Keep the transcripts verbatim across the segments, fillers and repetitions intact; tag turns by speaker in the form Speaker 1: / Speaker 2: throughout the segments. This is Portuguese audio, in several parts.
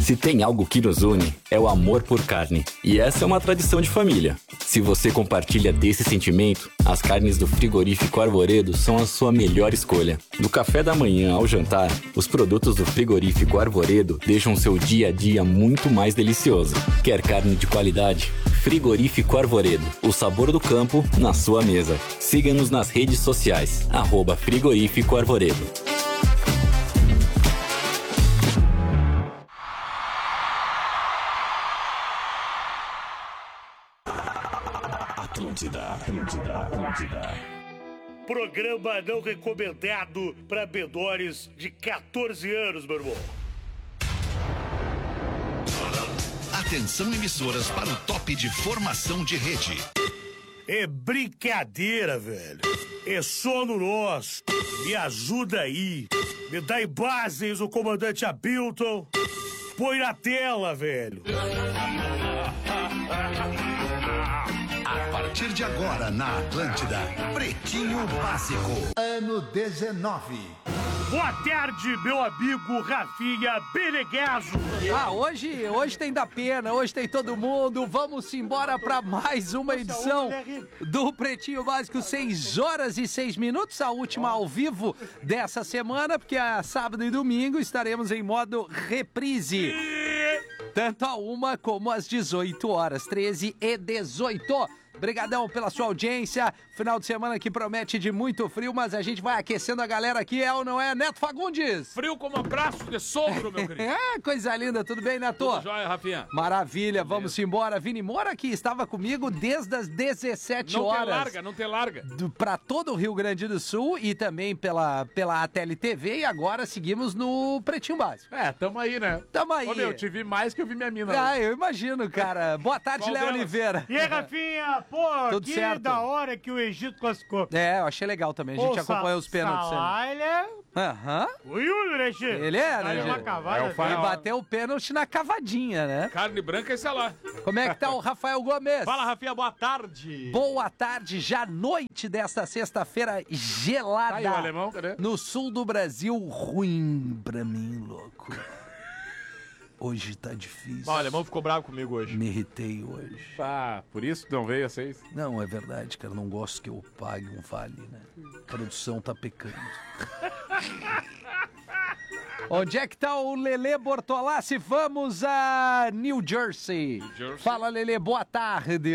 Speaker 1: Se tem algo que nos une, é o amor por carne. E essa é uma tradição de família. Se você compartilha desse sentimento, as carnes do Frigorífico Arvoredo são a sua melhor escolha. Do café da manhã ao jantar, os produtos do Frigorífico Arvoredo deixam seu dia a dia muito mais delicioso. Quer carne de qualidade? Frigorífico Arvoredo. O sabor do campo na sua mesa. Siga-nos nas redes sociais. Arroba Frigorífico Arvoredo.
Speaker 2: Atlântida, Atlântida, Atlântida.
Speaker 3: Programa não recomendado para menores de quatorze anos, meu irmão.
Speaker 2: Atenção, emissoras, para o top de formação de rede.
Speaker 3: É brincadeira, velho. É sono nosso. Me ajuda aí. Me dá imagens o comandante Hamilton. Põe na tela, velho.
Speaker 2: A partir de agora, na Atlântida, Pretinho Básico.
Speaker 4: Ano dezenove.
Speaker 3: Boa tarde, meu amigo Rafinha Beneguezo.
Speaker 5: Ah, hoje, hoje tem da pena, hoje tem todo mundo. Vamos embora para mais uma edição do Pretinho Básico, seis horas e seis minutos, a última ao vivo dessa semana, porque a sábado e domingo estaremos em modo reprise. Tanto a uma como às dezoito horas, treze e dezoito. Obrigadão pela sua audiência. Final de semana que promete de muito frio, mas a gente vai aquecendo a galera aqui, é ou não é? Neto Fagundes.
Speaker 6: Frio como abraço de sogro, meu querido.
Speaker 5: É, coisa linda. Tudo bem, Neto?
Speaker 6: Tudo jóia, Rafinha.
Speaker 5: Maravilha, vamos embora. Vini Moura, que estava comigo desde as dezessete
Speaker 6: não
Speaker 5: horas.
Speaker 6: Não te larga, não te larga.
Speaker 5: Do, pra todo o Rio Grande do Sul e também pela, pela A T L T V. E agora seguimos no Pretinho Básico.
Speaker 6: É, tamo aí, né?
Speaker 5: Tamo aí.
Speaker 6: Ô, meu, te vi mais que eu vi minha mina.
Speaker 5: Ah, eu imagino, cara. Boa tarde, Léo Oliveira.
Speaker 3: E aí, Rafinha? Pô,
Speaker 5: tudo
Speaker 3: que
Speaker 5: certo.
Speaker 3: Da hora que o Egito classificou.
Speaker 5: É, eu achei legal também. A gente
Speaker 3: Pô,
Speaker 5: acompanhou os pênaltis.
Speaker 3: Salah, ele é...
Speaker 5: Aham.
Speaker 3: O Yuri, né, Che?
Speaker 5: Ele é, né,
Speaker 3: Ele
Speaker 5: Che?
Speaker 3: cavada,
Speaker 6: É o
Speaker 5: Ele bateu o pênalti na cavadinha, né?
Speaker 6: Carne branca e sei lá.
Speaker 5: Como é que tá o Rafael Gomes?
Speaker 7: Fala, Rafinha, boa tarde.
Speaker 5: Boa tarde, já noite desta sexta-feira gelada.
Speaker 6: Tá aí o alemão, cadê?
Speaker 5: No sul do Brasil, ruim pra mim, louco. Hoje tá difícil.
Speaker 7: Bom, o alemão ficou bravo comigo hoje.
Speaker 5: Me irritei hoje.
Speaker 6: Ah, por isso não veio a seis.
Speaker 5: Não, é verdade, cara. Não gosto que eu pague um vale, né? A produção tá pecando. Onde é que tá o Lelê Bortolassi? Vamos a New Jersey.
Speaker 6: New Jersey.
Speaker 5: Fala, Lelê, boa tarde.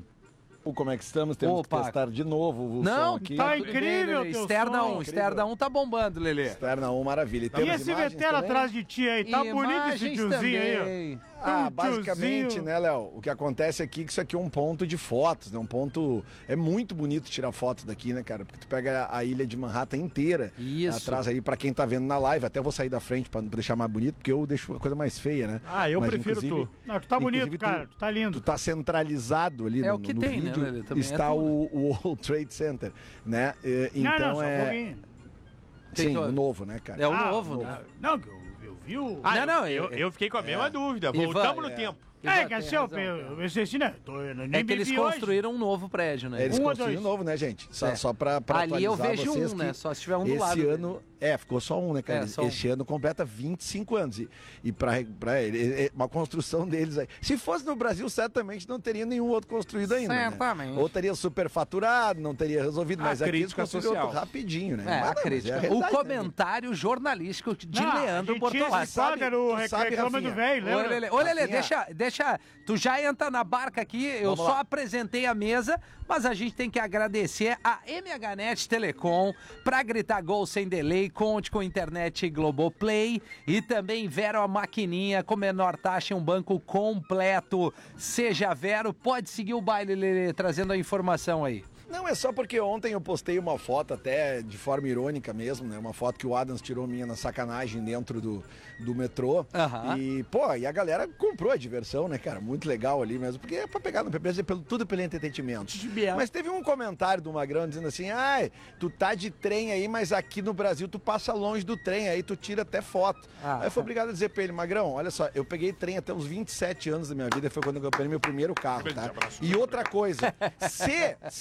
Speaker 8: Como é que estamos? Temos
Speaker 5: Opa.
Speaker 8: que testar de novo o
Speaker 5: Não,
Speaker 8: som aqui.
Speaker 3: tá incrível,
Speaker 5: Lelê.
Speaker 3: teu
Speaker 5: Externa
Speaker 3: som.
Speaker 5: um, Externa um tá bombando, Lelê.
Speaker 8: Externa um, maravilha. E
Speaker 3: E
Speaker 8: temos
Speaker 3: esse
Speaker 8: imagens
Speaker 3: vetera
Speaker 8: também?
Speaker 3: atrás de ti aí? Tá bonito esse
Speaker 5: Imagens
Speaker 3: tiozinho aí, ó.
Speaker 5: também.
Speaker 8: Ah,
Speaker 3: Um
Speaker 8: basicamente,
Speaker 3: tiozinho.
Speaker 8: né, Léo? O que acontece aqui é que isso aqui é um ponto de fotos, né? Um ponto... É muito bonito tirar fotos daqui, né, cara? Porque tu pega a ilha de Manhattan inteira.
Speaker 5: Isso.
Speaker 8: Atrás aí, pra quem tá vendo na live. Até vou sair da frente pra não deixar mais bonito, porque eu deixo a coisa mais feia, né?
Speaker 7: Ah, eu
Speaker 8: Mas,
Speaker 7: prefiro
Speaker 8: inclusive,
Speaker 7: tu.
Speaker 3: Não, tu tá bonito,
Speaker 8: inclusive,
Speaker 3: cara. Tu tá lindo.
Speaker 8: Tu tá centralizado ali
Speaker 5: É
Speaker 8: no,
Speaker 5: o que
Speaker 8: no
Speaker 5: tem, né,
Speaker 8: vídeo.
Speaker 5: Lelê? Também
Speaker 8: Está
Speaker 5: é tu,
Speaker 8: o, o World Trade Center, né? E,
Speaker 3: não,
Speaker 8: então
Speaker 3: não, só um
Speaker 8: é...
Speaker 3: pouquinho.
Speaker 8: Sim,
Speaker 5: Tem-
Speaker 8: o novo, né, cara?
Speaker 5: É o
Speaker 3: Ah,
Speaker 5: novo,
Speaker 3: o-
Speaker 5: né?
Speaker 3: Não, eu, eu vi o...
Speaker 7: Ah,
Speaker 5: Não, não,
Speaker 7: eu,
Speaker 5: eu-
Speaker 7: eu fiquei com a mesma dúvida.
Speaker 5: Ivan,
Speaker 7: Voltamos no
Speaker 8: é.
Speaker 7: tempo.
Speaker 3: É, que assim, eu, eu, eu assisti, né? Tô, eu nem
Speaker 5: É que eles
Speaker 3: bebi hoje.
Speaker 5: construíram um novo prédio, né?
Speaker 8: Eles
Speaker 3: Um ou
Speaker 8: construíram
Speaker 3: dois?
Speaker 8: novo, né, gente? Só,
Speaker 5: É.
Speaker 8: só pra, pra
Speaker 5: Ali eu
Speaker 8: atualizar
Speaker 5: vejo
Speaker 8: vocês
Speaker 5: um,
Speaker 8: que
Speaker 5: né? Só se tiver um do
Speaker 8: esse
Speaker 5: lado.
Speaker 8: ano... É, ficou só um, né, cara?
Speaker 5: É, só um.
Speaker 8: Esse ano completa vinte e cinco anos. E, e pra, pra ele, é uma construção deles aí. Se fosse no Brasil, certamente não teria nenhum outro construído ainda.
Speaker 5: Certamente.
Speaker 8: Né? Ou teria superfaturado, não teria resolvido.
Speaker 6: A
Speaker 8: Mas aqui eles
Speaker 6: crítica
Speaker 8: construíram
Speaker 6: social.
Speaker 8: outro rapidinho, né?
Speaker 5: É,
Speaker 8: Mas
Speaker 5: a
Speaker 8: não, mas
Speaker 5: crítica.
Speaker 8: a
Speaker 5: o
Speaker 8: realidade, né,
Speaker 5: comentário jornalístico de
Speaker 3: Não,
Speaker 5: Leandro
Speaker 3: a gente
Speaker 5: Bortolassi.
Speaker 3: tinha esse quadro,
Speaker 8: Tu sabe,
Speaker 3: reclama do
Speaker 8: Rafinha?
Speaker 3: velho,
Speaker 5: Ô,
Speaker 3: lembra?
Speaker 5: Lelê, ô, Lelê,
Speaker 8: Rafinha.
Speaker 5: deixa, deixa. Tu já entra na barca aqui, eu
Speaker 8: Vamos
Speaker 5: só
Speaker 8: lá.
Speaker 5: apresentei a mesa, mas a gente tem que agradecer a M H Net Telecom pra gritar gol sem delay, conte com internet Globoplay e também Vero a maquininha com menor taxa em um banco completo. Seja Vero, pode seguir o baile, Lelê, trazendo a informação aí.
Speaker 8: Não, é só porque ontem eu postei uma foto até de forma irônica mesmo, né? Uma foto que o Adams tirou minha na sacanagem dentro do, do metrô.
Speaker 5: Aham.
Speaker 8: E, pô, e a galera comprou a diversão, né, cara? Muito legal ali mesmo, porque é pra pegar no P P Z pelo, tudo pelo entretenimento. Mas teve um comentário do Magrão dizendo assim, ai, tu tá de trem aí, mas aqui no Brasil tu passa longe do trem, aí tu tira até foto.
Speaker 5: Ah.
Speaker 8: Aí eu fui obrigado a dizer pra ele, Magrão, olha só, eu peguei trem até uns vinte e sete anos da minha vida, foi quando eu comprei meu primeiro carro, tá? E outra coisa, se, se no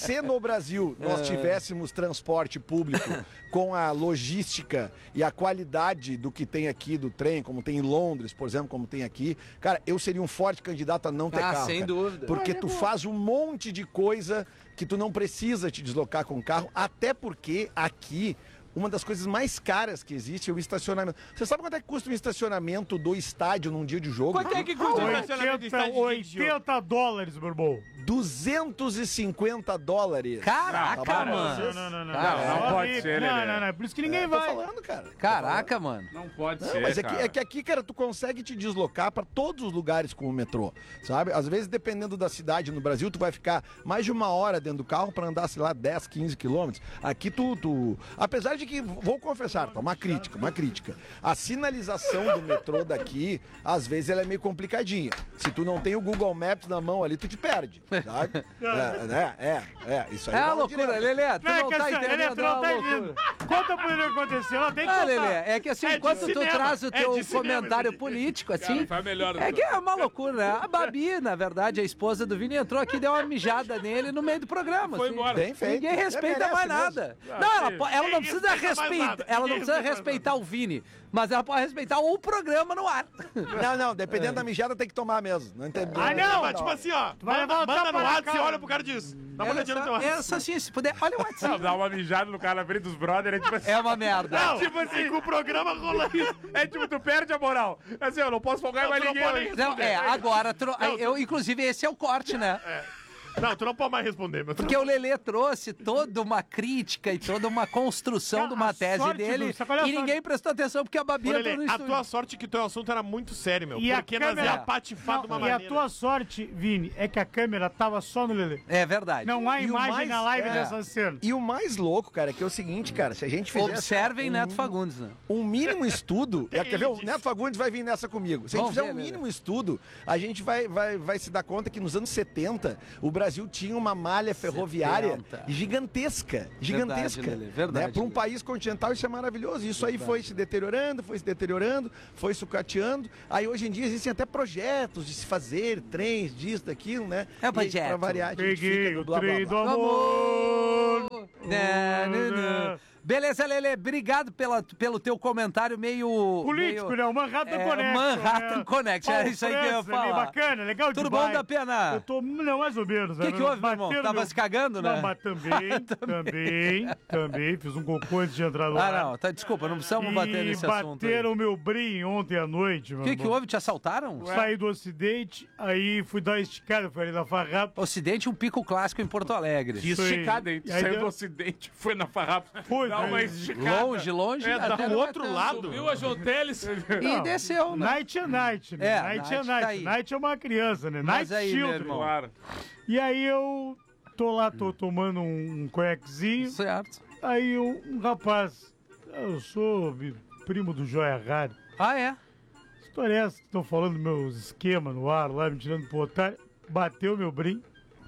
Speaker 8: Brasil nós tivéssemos transporte público com a logística e a qualidade do que tem aqui do trem, como tem em Londres, por exemplo, como tem aqui, cara, eu seria um forte candidato a não ter
Speaker 5: Ah,
Speaker 8: carro.
Speaker 5: sem
Speaker 8: cara.
Speaker 5: dúvida.
Speaker 8: Porque tu faz um monte de coisa que tu não precisa te deslocar com carro, até porque aqui uma das coisas mais caras que existe é o estacionamento. Você sabe quanto é que custa um estacionamento do estádio num dia de jogo?
Speaker 7: Quanto é que custa o estacionamento do estádio de
Speaker 3: oitenta dólares, meu irmão.
Speaker 8: duzentos e cinquenta dólares.
Speaker 5: Caraca,
Speaker 8: Tá bom,
Speaker 5: mano.
Speaker 8: vocês-
Speaker 3: Não, não, não.
Speaker 5: Cara,
Speaker 6: não
Speaker 3: Só
Speaker 6: pode
Speaker 3: rico.
Speaker 6: ser,
Speaker 3: Não,
Speaker 6: Lelê.
Speaker 3: não, não. É por isso que ninguém
Speaker 8: Tô
Speaker 3: vai.
Speaker 8: falando, cara.
Speaker 5: Caraca, mano.
Speaker 6: Não pode
Speaker 8: Não,
Speaker 6: ser,
Speaker 8: mas é que,
Speaker 6: cara.
Speaker 8: é que aqui, cara, tu consegue te deslocar pra todos os lugares com o metrô, sabe? Às vezes, dependendo da cidade no Brasil, tu vai ficar mais de uma hora dentro do carro pra andar, sei lá, dez, quinze quilômetros. Aqui tu, tu... Apesar de que, vou confessar, tá? Uma crítica, uma crítica. A sinalização do metrô daqui, às vezes, ela é meio complicadinha. Se tu não tem o Google Maps na mão ali, tu te perde, sabe? É, né? é, é, isso aí
Speaker 5: É a
Speaker 8: rola
Speaker 5: loucura,
Speaker 8: direto.
Speaker 5: Lelê. Tu
Speaker 3: Não, é
Speaker 5: não
Speaker 3: que
Speaker 5: tá
Speaker 3: assim,
Speaker 5: entendendo.
Speaker 3: Lelê, tu
Speaker 5: é
Speaker 3: não
Speaker 5: uma
Speaker 3: tá
Speaker 5: loucura.
Speaker 3: entendendo. Conta pra ele o que aconteceu. Ela tem que
Speaker 5: Ah,
Speaker 3: contar.
Speaker 5: Lelê, é que assim,
Speaker 7: É de
Speaker 5: enquanto tu
Speaker 7: cinema,
Speaker 5: traz o
Speaker 7: é
Speaker 5: teu
Speaker 7: de cinema
Speaker 5: comentário
Speaker 7: isso aqui.
Speaker 5: político,
Speaker 6: Cara,
Speaker 5: assim,
Speaker 6: faz melhor do
Speaker 5: é
Speaker 6: que
Speaker 5: que é uma loucura, né? A Babi, na verdade, a esposa do Vini, entrou aqui e deu uma mijada nele no meio do programa.
Speaker 6: Foi
Speaker 5: assim.
Speaker 6: embora.
Speaker 8: Bem feito.
Speaker 5: Ninguém respeita
Speaker 8: É, merece
Speaker 5: mais
Speaker 8: mesmo.
Speaker 5: nada.
Speaker 6: Ah,
Speaker 5: Não, ela,
Speaker 6: sim.
Speaker 5: po- ela não
Speaker 7: Ninguém
Speaker 5: precisa
Speaker 7: respeita mais
Speaker 5: respeitar,
Speaker 7: nada.
Speaker 5: ela não
Speaker 7: Ninguém
Speaker 5: precisa
Speaker 7: respeita mais
Speaker 5: respeitar o Vini, mas ela pode respeitar o programa no ar.
Speaker 8: Não, não, dependendo da mijada tem que tomar mesmo. Não entendo.
Speaker 3: Ah, não,
Speaker 7: Mas tipo assim, ó,
Speaker 3: vai
Speaker 7: manda,
Speaker 3: levar um
Speaker 7: manda
Speaker 3: tapa
Speaker 7: no
Speaker 3: na
Speaker 7: WhatsApp e
Speaker 3: cara.
Speaker 7: olha pro cara disso. Dá uma olhadinha no teu
Speaker 5: Essa,
Speaker 7: WhatsApp.
Speaker 5: essa sim, se puder, olha o
Speaker 6: Não,
Speaker 5: WhatsApp.
Speaker 6: dá uma mijada no cara na frente dos brothers, é tipo assim.
Speaker 5: É uma merda.
Speaker 7: Não,
Speaker 6: Tipo assim,
Speaker 7: com o programa rola isso.
Speaker 6: É tipo, tu perde a moral. Assim, eu não posso folgar
Speaker 7: Não,
Speaker 6: mais
Speaker 7: tu não
Speaker 6: ninguém.
Speaker 7: pode
Speaker 6: hoje.
Speaker 5: Não, é, agora, tro- eu, inclusive, esse é o corte, né?
Speaker 7: Não, tu não pode mais responder, meu.
Speaker 5: Porque o Lelê trouxe toda uma crítica e toda uma construção de uma
Speaker 3: A
Speaker 5: tese
Speaker 3: sorte
Speaker 5: dele
Speaker 3: do- sabe qual é a
Speaker 5: e
Speaker 3: sorte?
Speaker 5: ninguém prestou atenção porque a Babi
Speaker 7: Ô,
Speaker 5: entrou
Speaker 7: Lelê,
Speaker 5: no
Speaker 7: a
Speaker 5: estúdio.
Speaker 7: tua sorte é que teu assunto era muito sério, meu.
Speaker 3: E a
Speaker 7: porque nós
Speaker 3: câmera-
Speaker 7: ia patifar de uma
Speaker 3: Não, e
Speaker 7: maneira.
Speaker 3: a tua sorte, Vini, é que a câmera tava só no Lelê.
Speaker 5: É verdade.
Speaker 3: Não há
Speaker 8: E o
Speaker 3: imagem
Speaker 8: mais-
Speaker 3: na live
Speaker 8: é.
Speaker 3: dessa cena.
Speaker 8: E o mais louco, cara, é que é o seguinte, cara, se a gente fizesse
Speaker 5: Observem
Speaker 8: um,
Speaker 5: Neto Fagundes, né?
Speaker 8: um mínimo estudo, é, quer ver? O
Speaker 7: disse.
Speaker 8: Neto Fagundes vai vir nessa comigo. Se a gente
Speaker 5: Vamos
Speaker 8: fizer
Speaker 5: ver,
Speaker 8: um
Speaker 5: Lelê.
Speaker 8: mínimo estudo, a gente vai, vai, vai se dar conta que nos anos setenta o Brasil tinha uma malha ferroviária
Speaker 5: setenta.
Speaker 8: gigantesca, gigantesca.
Speaker 5: Lelê, verdade,
Speaker 8: né? Para um
Speaker 5: Lelê.
Speaker 8: país continental isso é maravilhoso. Isso aí foi se deteriorando, foi se deteriorando, foi sucateando. Aí hoje em dia existem até projetos de se fazer trens, disso, daquilo, né?
Speaker 5: É o
Speaker 8: E aí,
Speaker 5: projeto.
Speaker 8: Pra variar, a gente
Speaker 3: Peguei
Speaker 8: fica no
Speaker 3: o
Speaker 8: blá, blá,
Speaker 3: trem do
Speaker 8: blá.
Speaker 3: amor.
Speaker 5: Né, né, né. Beleza, Lelê, obrigado pela, pelo teu comentário meio...
Speaker 3: Político,
Speaker 5: meio,
Speaker 3: né? O Manhattan
Speaker 5: é,
Speaker 3: Connection.
Speaker 5: Manhattan
Speaker 3: né?
Speaker 5: Connection, é
Speaker 3: Paulo
Speaker 5: isso aí que eu ia
Speaker 3: França, ali,
Speaker 5: falar.
Speaker 3: Bacana, legal
Speaker 5: Tudo
Speaker 3: demais.
Speaker 5: bom, da pena?
Speaker 3: Eu tô, não, mais ou menos.
Speaker 5: Que
Speaker 3: né?
Speaker 5: que houve, meu irmão?
Speaker 3: Bateram
Speaker 5: Tava
Speaker 3: meu-
Speaker 5: se cagando, né?
Speaker 3: Não, mas também, também, também, fiz um cocô antes de entrar no ar.
Speaker 5: Ah, não, tá, desculpa, não precisamos
Speaker 3: E
Speaker 5: bater nesse assunto aí.
Speaker 3: bateram meu brim ontem à noite,
Speaker 5: O
Speaker 3: meu
Speaker 5: que que
Speaker 3: irmão.
Speaker 5: houve? Te assaltaram?
Speaker 3: Saí do Ocidente, aí fui dar uma esticada, fui ali na farrapa.
Speaker 5: Ocidente, um pico clássico em Porto Alegre.
Speaker 6: Que
Speaker 3: Isso aí.
Speaker 6: esticada, hein? Tu
Speaker 3: E aí
Speaker 6: saiu
Speaker 3: deu-
Speaker 6: do ocidente, foi na farrapa.
Speaker 3: Foi,
Speaker 6: Dá
Speaker 3: foi.
Speaker 6: uma esticada.
Speaker 5: Longe, longe.
Speaker 7: É, dá
Speaker 5: até
Speaker 7: pro
Speaker 5: não
Speaker 7: outro
Speaker 5: tanto.
Speaker 7: lado.
Speaker 6: Viu a João Teles?
Speaker 5: E
Speaker 3: Não,
Speaker 5: desceu, né?
Speaker 3: Night é night, né?
Speaker 5: É,
Speaker 3: night é
Speaker 5: night tá
Speaker 3: night.
Speaker 5: aí.
Speaker 3: Night é uma criança, né?
Speaker 5: Mas
Speaker 3: Night
Speaker 5: aí, meu
Speaker 3: children.
Speaker 5: irmão.
Speaker 6: Claro.
Speaker 3: E aí eu tô lá, tô tomando um, um conhaquezinho.
Speaker 5: Certo.
Speaker 3: Aí um, um rapaz, eu sou vi- primo do Joia Raro.
Speaker 5: Ah, é?
Speaker 3: História é essa que estão falando meus esquemas no ar lá, me tirando pro otário. Bateu meu brim.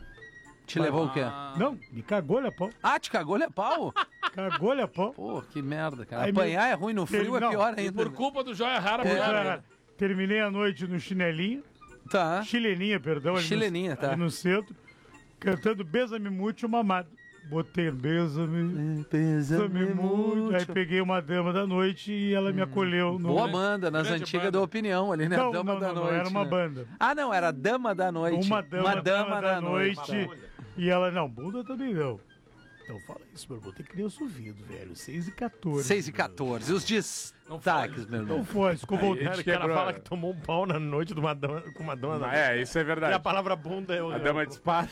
Speaker 5: Te levou o quê?
Speaker 3: Não, me cagou-lhe a pau.
Speaker 5: Ah, te cagou-lhe a pau?
Speaker 3: Cagou-lhe a pau.
Speaker 5: Pô, que merda, cara.
Speaker 3: Aí,
Speaker 5: Apanhar
Speaker 3: meu-
Speaker 5: é ruim, no frio é
Speaker 3: Não,
Speaker 5: pior
Speaker 6: E
Speaker 5: ainda.
Speaker 6: por culpa do Joia Rara,
Speaker 3: Pô,
Speaker 6: apanharam
Speaker 3: Joia
Speaker 6: ele.
Speaker 3: Raro. Terminei a noite no chinelinho.
Speaker 5: Tá.
Speaker 3: Chileninha, perdão. ali no-
Speaker 5: Chileninha, tá.
Speaker 3: ali no centro. Cantando Besa-me Muito, mamado. Botei Besa-me, Besa-me Muito. Aí peguei uma dama da noite e ela me acolheu. No...
Speaker 5: Boa banda, nas
Speaker 6: Grande
Speaker 5: antigas
Speaker 6: banda.
Speaker 5: da opinião ali, né?
Speaker 3: Não,
Speaker 5: Dama
Speaker 3: não,
Speaker 5: da
Speaker 3: não, não,
Speaker 5: noite.
Speaker 3: era uma
Speaker 5: né?
Speaker 3: banda.
Speaker 5: Ah, não, era Dama da Noite.
Speaker 3: Uma dama,
Speaker 5: dama da, noite.
Speaker 3: E ela, não, bunda também não. Então fala isso, meu irmão. Tem criança ouvindo, velho. seis e quatorze.
Speaker 5: seis e quatorze. Os destaques, meu irmão.
Speaker 3: Não foi, escovou o
Speaker 6: Aí,
Speaker 3: dedo.
Speaker 7: Cara, o
Speaker 6: que
Speaker 7: cara
Speaker 6: quebrou.
Speaker 7: fala que tomou um pau na noite de uma dama, com uma dama da
Speaker 6: É, isso é
Speaker 7: E a
Speaker 6: verdade.
Speaker 7: palavra bunda é o.
Speaker 6: A dama de espada.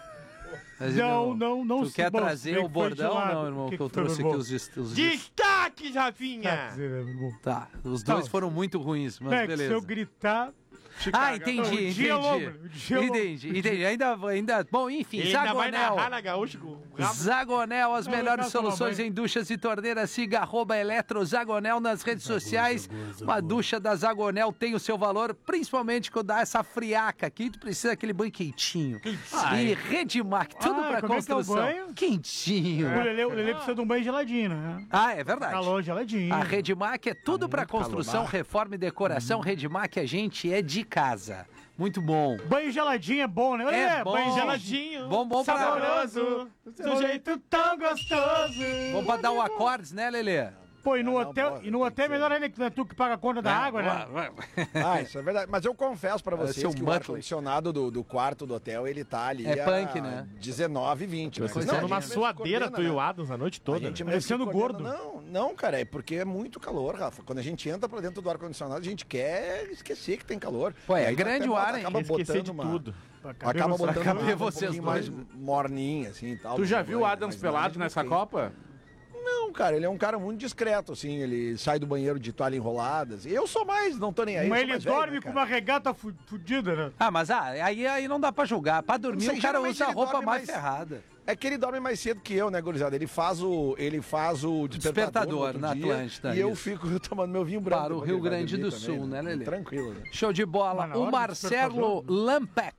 Speaker 5: Mas,
Speaker 3: Não,
Speaker 5: irmão,
Speaker 3: não, não.
Speaker 5: Tu quer
Speaker 3: bom,
Speaker 5: trazer
Speaker 3: bem
Speaker 5: o
Speaker 3: que foi de
Speaker 5: bordão,
Speaker 3: lado.
Speaker 5: não, irmão?
Speaker 3: O
Speaker 5: Que,
Speaker 3: que
Speaker 5: eu
Speaker 3: que foi,
Speaker 5: trouxe
Speaker 3: meu
Speaker 5: aqui
Speaker 3: irmão?
Speaker 5: os, dest- os
Speaker 7: Destaque,
Speaker 3: Tá,
Speaker 7: Rafinha!
Speaker 3: dizer, né, meu irmão?
Speaker 5: Tá, os dois
Speaker 3: Não.
Speaker 5: foram muito ruins, mas
Speaker 3: É, que se
Speaker 5: beleza.
Speaker 3: eu gritar...
Speaker 5: Ah,
Speaker 3: Não,
Speaker 5: entendi,
Speaker 3: o
Speaker 5: entendi.
Speaker 3: dia é longo, o dia é longo.
Speaker 5: Entendi, entendi. Ainda, ainda. Bom, enfim,
Speaker 7: Ele ainda vai
Speaker 5: Zagonel.
Speaker 7: narrar na gaúcha com o rabo.
Speaker 5: Zagonel, as
Speaker 3: Não,
Speaker 5: melhores
Speaker 3: eu quero tomar
Speaker 5: soluções
Speaker 3: banho.
Speaker 5: em duchas e torneiras. Siga arroba Eletro Zagonel nas redes sociais. Uma ducha da Zagonel tem o seu valor, principalmente quando dá essa friaca aqui. Tu precisa daquele banho quentinho. E Redmac, tudo
Speaker 3: Ah,
Speaker 5: pra
Speaker 3: como é que é o
Speaker 5: construção.
Speaker 3: banho?
Speaker 5: Quentinho.
Speaker 3: O Lelê, o Lelê precisa de um banho geladinho, né?
Speaker 5: Ah, é verdade.
Speaker 3: Calor geladinho.
Speaker 5: A Redmac é tudo pra construção, reforma e decoração. Redmac, a gente é de de casa. Muito bom.
Speaker 9: Banho geladinho é bom, né?
Speaker 5: É
Speaker 9: Olha,
Speaker 5: bom.
Speaker 9: banho geladinho.
Speaker 5: Bom, bom pra...
Speaker 9: Saboroso. Do jeito tão gostoso.
Speaker 5: Bom pra dar o acordes, né, Lelê?
Speaker 9: Pô, e no
Speaker 8: Não,
Speaker 9: hotel,
Speaker 8: boa,
Speaker 9: e no hotel é melhor ainda que não é tu que paga a conta da água, né?
Speaker 8: Ah, isso é verdade. Mas eu confesso pra vocês
Speaker 5: seu
Speaker 8: que o
Speaker 5: Muttley.
Speaker 8: ar-condicionado do, do quarto do hotel, ele tá ali
Speaker 5: É
Speaker 8: a
Speaker 5: punk, né?
Speaker 8: dezenove, vinte.
Speaker 7: Vocês
Speaker 8: Não,
Speaker 7: estão
Speaker 8: a
Speaker 7: numa
Speaker 8: gente
Speaker 7: suadeira,
Speaker 8: coordena,
Speaker 7: tu e o
Speaker 8: né?
Speaker 7: Adams, a noite toda.
Speaker 8: A gente
Speaker 7: né?
Speaker 8: mesmo
Speaker 9: Parecendo
Speaker 8: se coordena.
Speaker 9: gordo.
Speaker 8: Não, não, cara, é porque é muito calor, Rafa. Quando a gente entra pra dentro do ar-condicionado, a gente quer esquecer que tem calor.
Speaker 5: Pô, é
Speaker 8: E aí
Speaker 5: grande
Speaker 8: até
Speaker 5: o ar,
Speaker 8: bota-
Speaker 5: hein?
Speaker 8: Acaba
Speaker 7: Esquecer
Speaker 8: botando
Speaker 7: de
Speaker 8: uma,
Speaker 7: tudo.
Speaker 8: acaba botando
Speaker 5: Pra
Speaker 8: uma,
Speaker 5: caber
Speaker 8: um
Speaker 5: vocês
Speaker 8: pouquinho mais
Speaker 5: dois.
Speaker 8: morninha, assim, e tal.
Speaker 6: Tu já
Speaker 8: no
Speaker 6: viu o
Speaker 8: banho,
Speaker 6: Adams
Speaker 8: mas nada
Speaker 6: pelado
Speaker 8: de
Speaker 6: nessa
Speaker 8: muito
Speaker 6: Copa?
Speaker 8: Não, cara, ele é um cara muito discreto, assim, ele sai do banheiro de toalha enroladas. Eu sou mais, não tô nem aí. eu
Speaker 9: Mas
Speaker 8: sou
Speaker 9: ele
Speaker 8: mais velho,
Speaker 9: dorme
Speaker 8: né,
Speaker 9: com
Speaker 8: cara?
Speaker 9: uma regata fu- fudida, né?
Speaker 5: Ah, mas ah, aí, aí não dá pra julgar. Pra dormir,
Speaker 8: Não sei,
Speaker 5: o cara
Speaker 8: geralmente
Speaker 5: usa a
Speaker 8: ele
Speaker 5: roupa
Speaker 8: dorme
Speaker 5: mais
Speaker 8: mais-
Speaker 5: ferrada.
Speaker 8: É que ele dorme mais cedo que eu, né, gurizada? Ele faz o, ele faz o despertador,
Speaker 5: Despertador
Speaker 8: no
Speaker 5: na
Speaker 8: outro dia,
Speaker 5: Atlântida,
Speaker 8: E eu
Speaker 5: isso.
Speaker 8: fico tomando meu vinho branco.
Speaker 5: Para o
Speaker 8: depois
Speaker 5: Rio
Speaker 8: ele vai
Speaker 5: Grande
Speaker 8: dormir
Speaker 5: do
Speaker 8: também,
Speaker 5: Sul, né, Lelê?
Speaker 8: Tranquilo, né?
Speaker 5: Show de bola.
Speaker 9: Mas na
Speaker 5: O
Speaker 9: hora do
Speaker 5: Marcelo
Speaker 9: despertador.
Speaker 5: Lampec.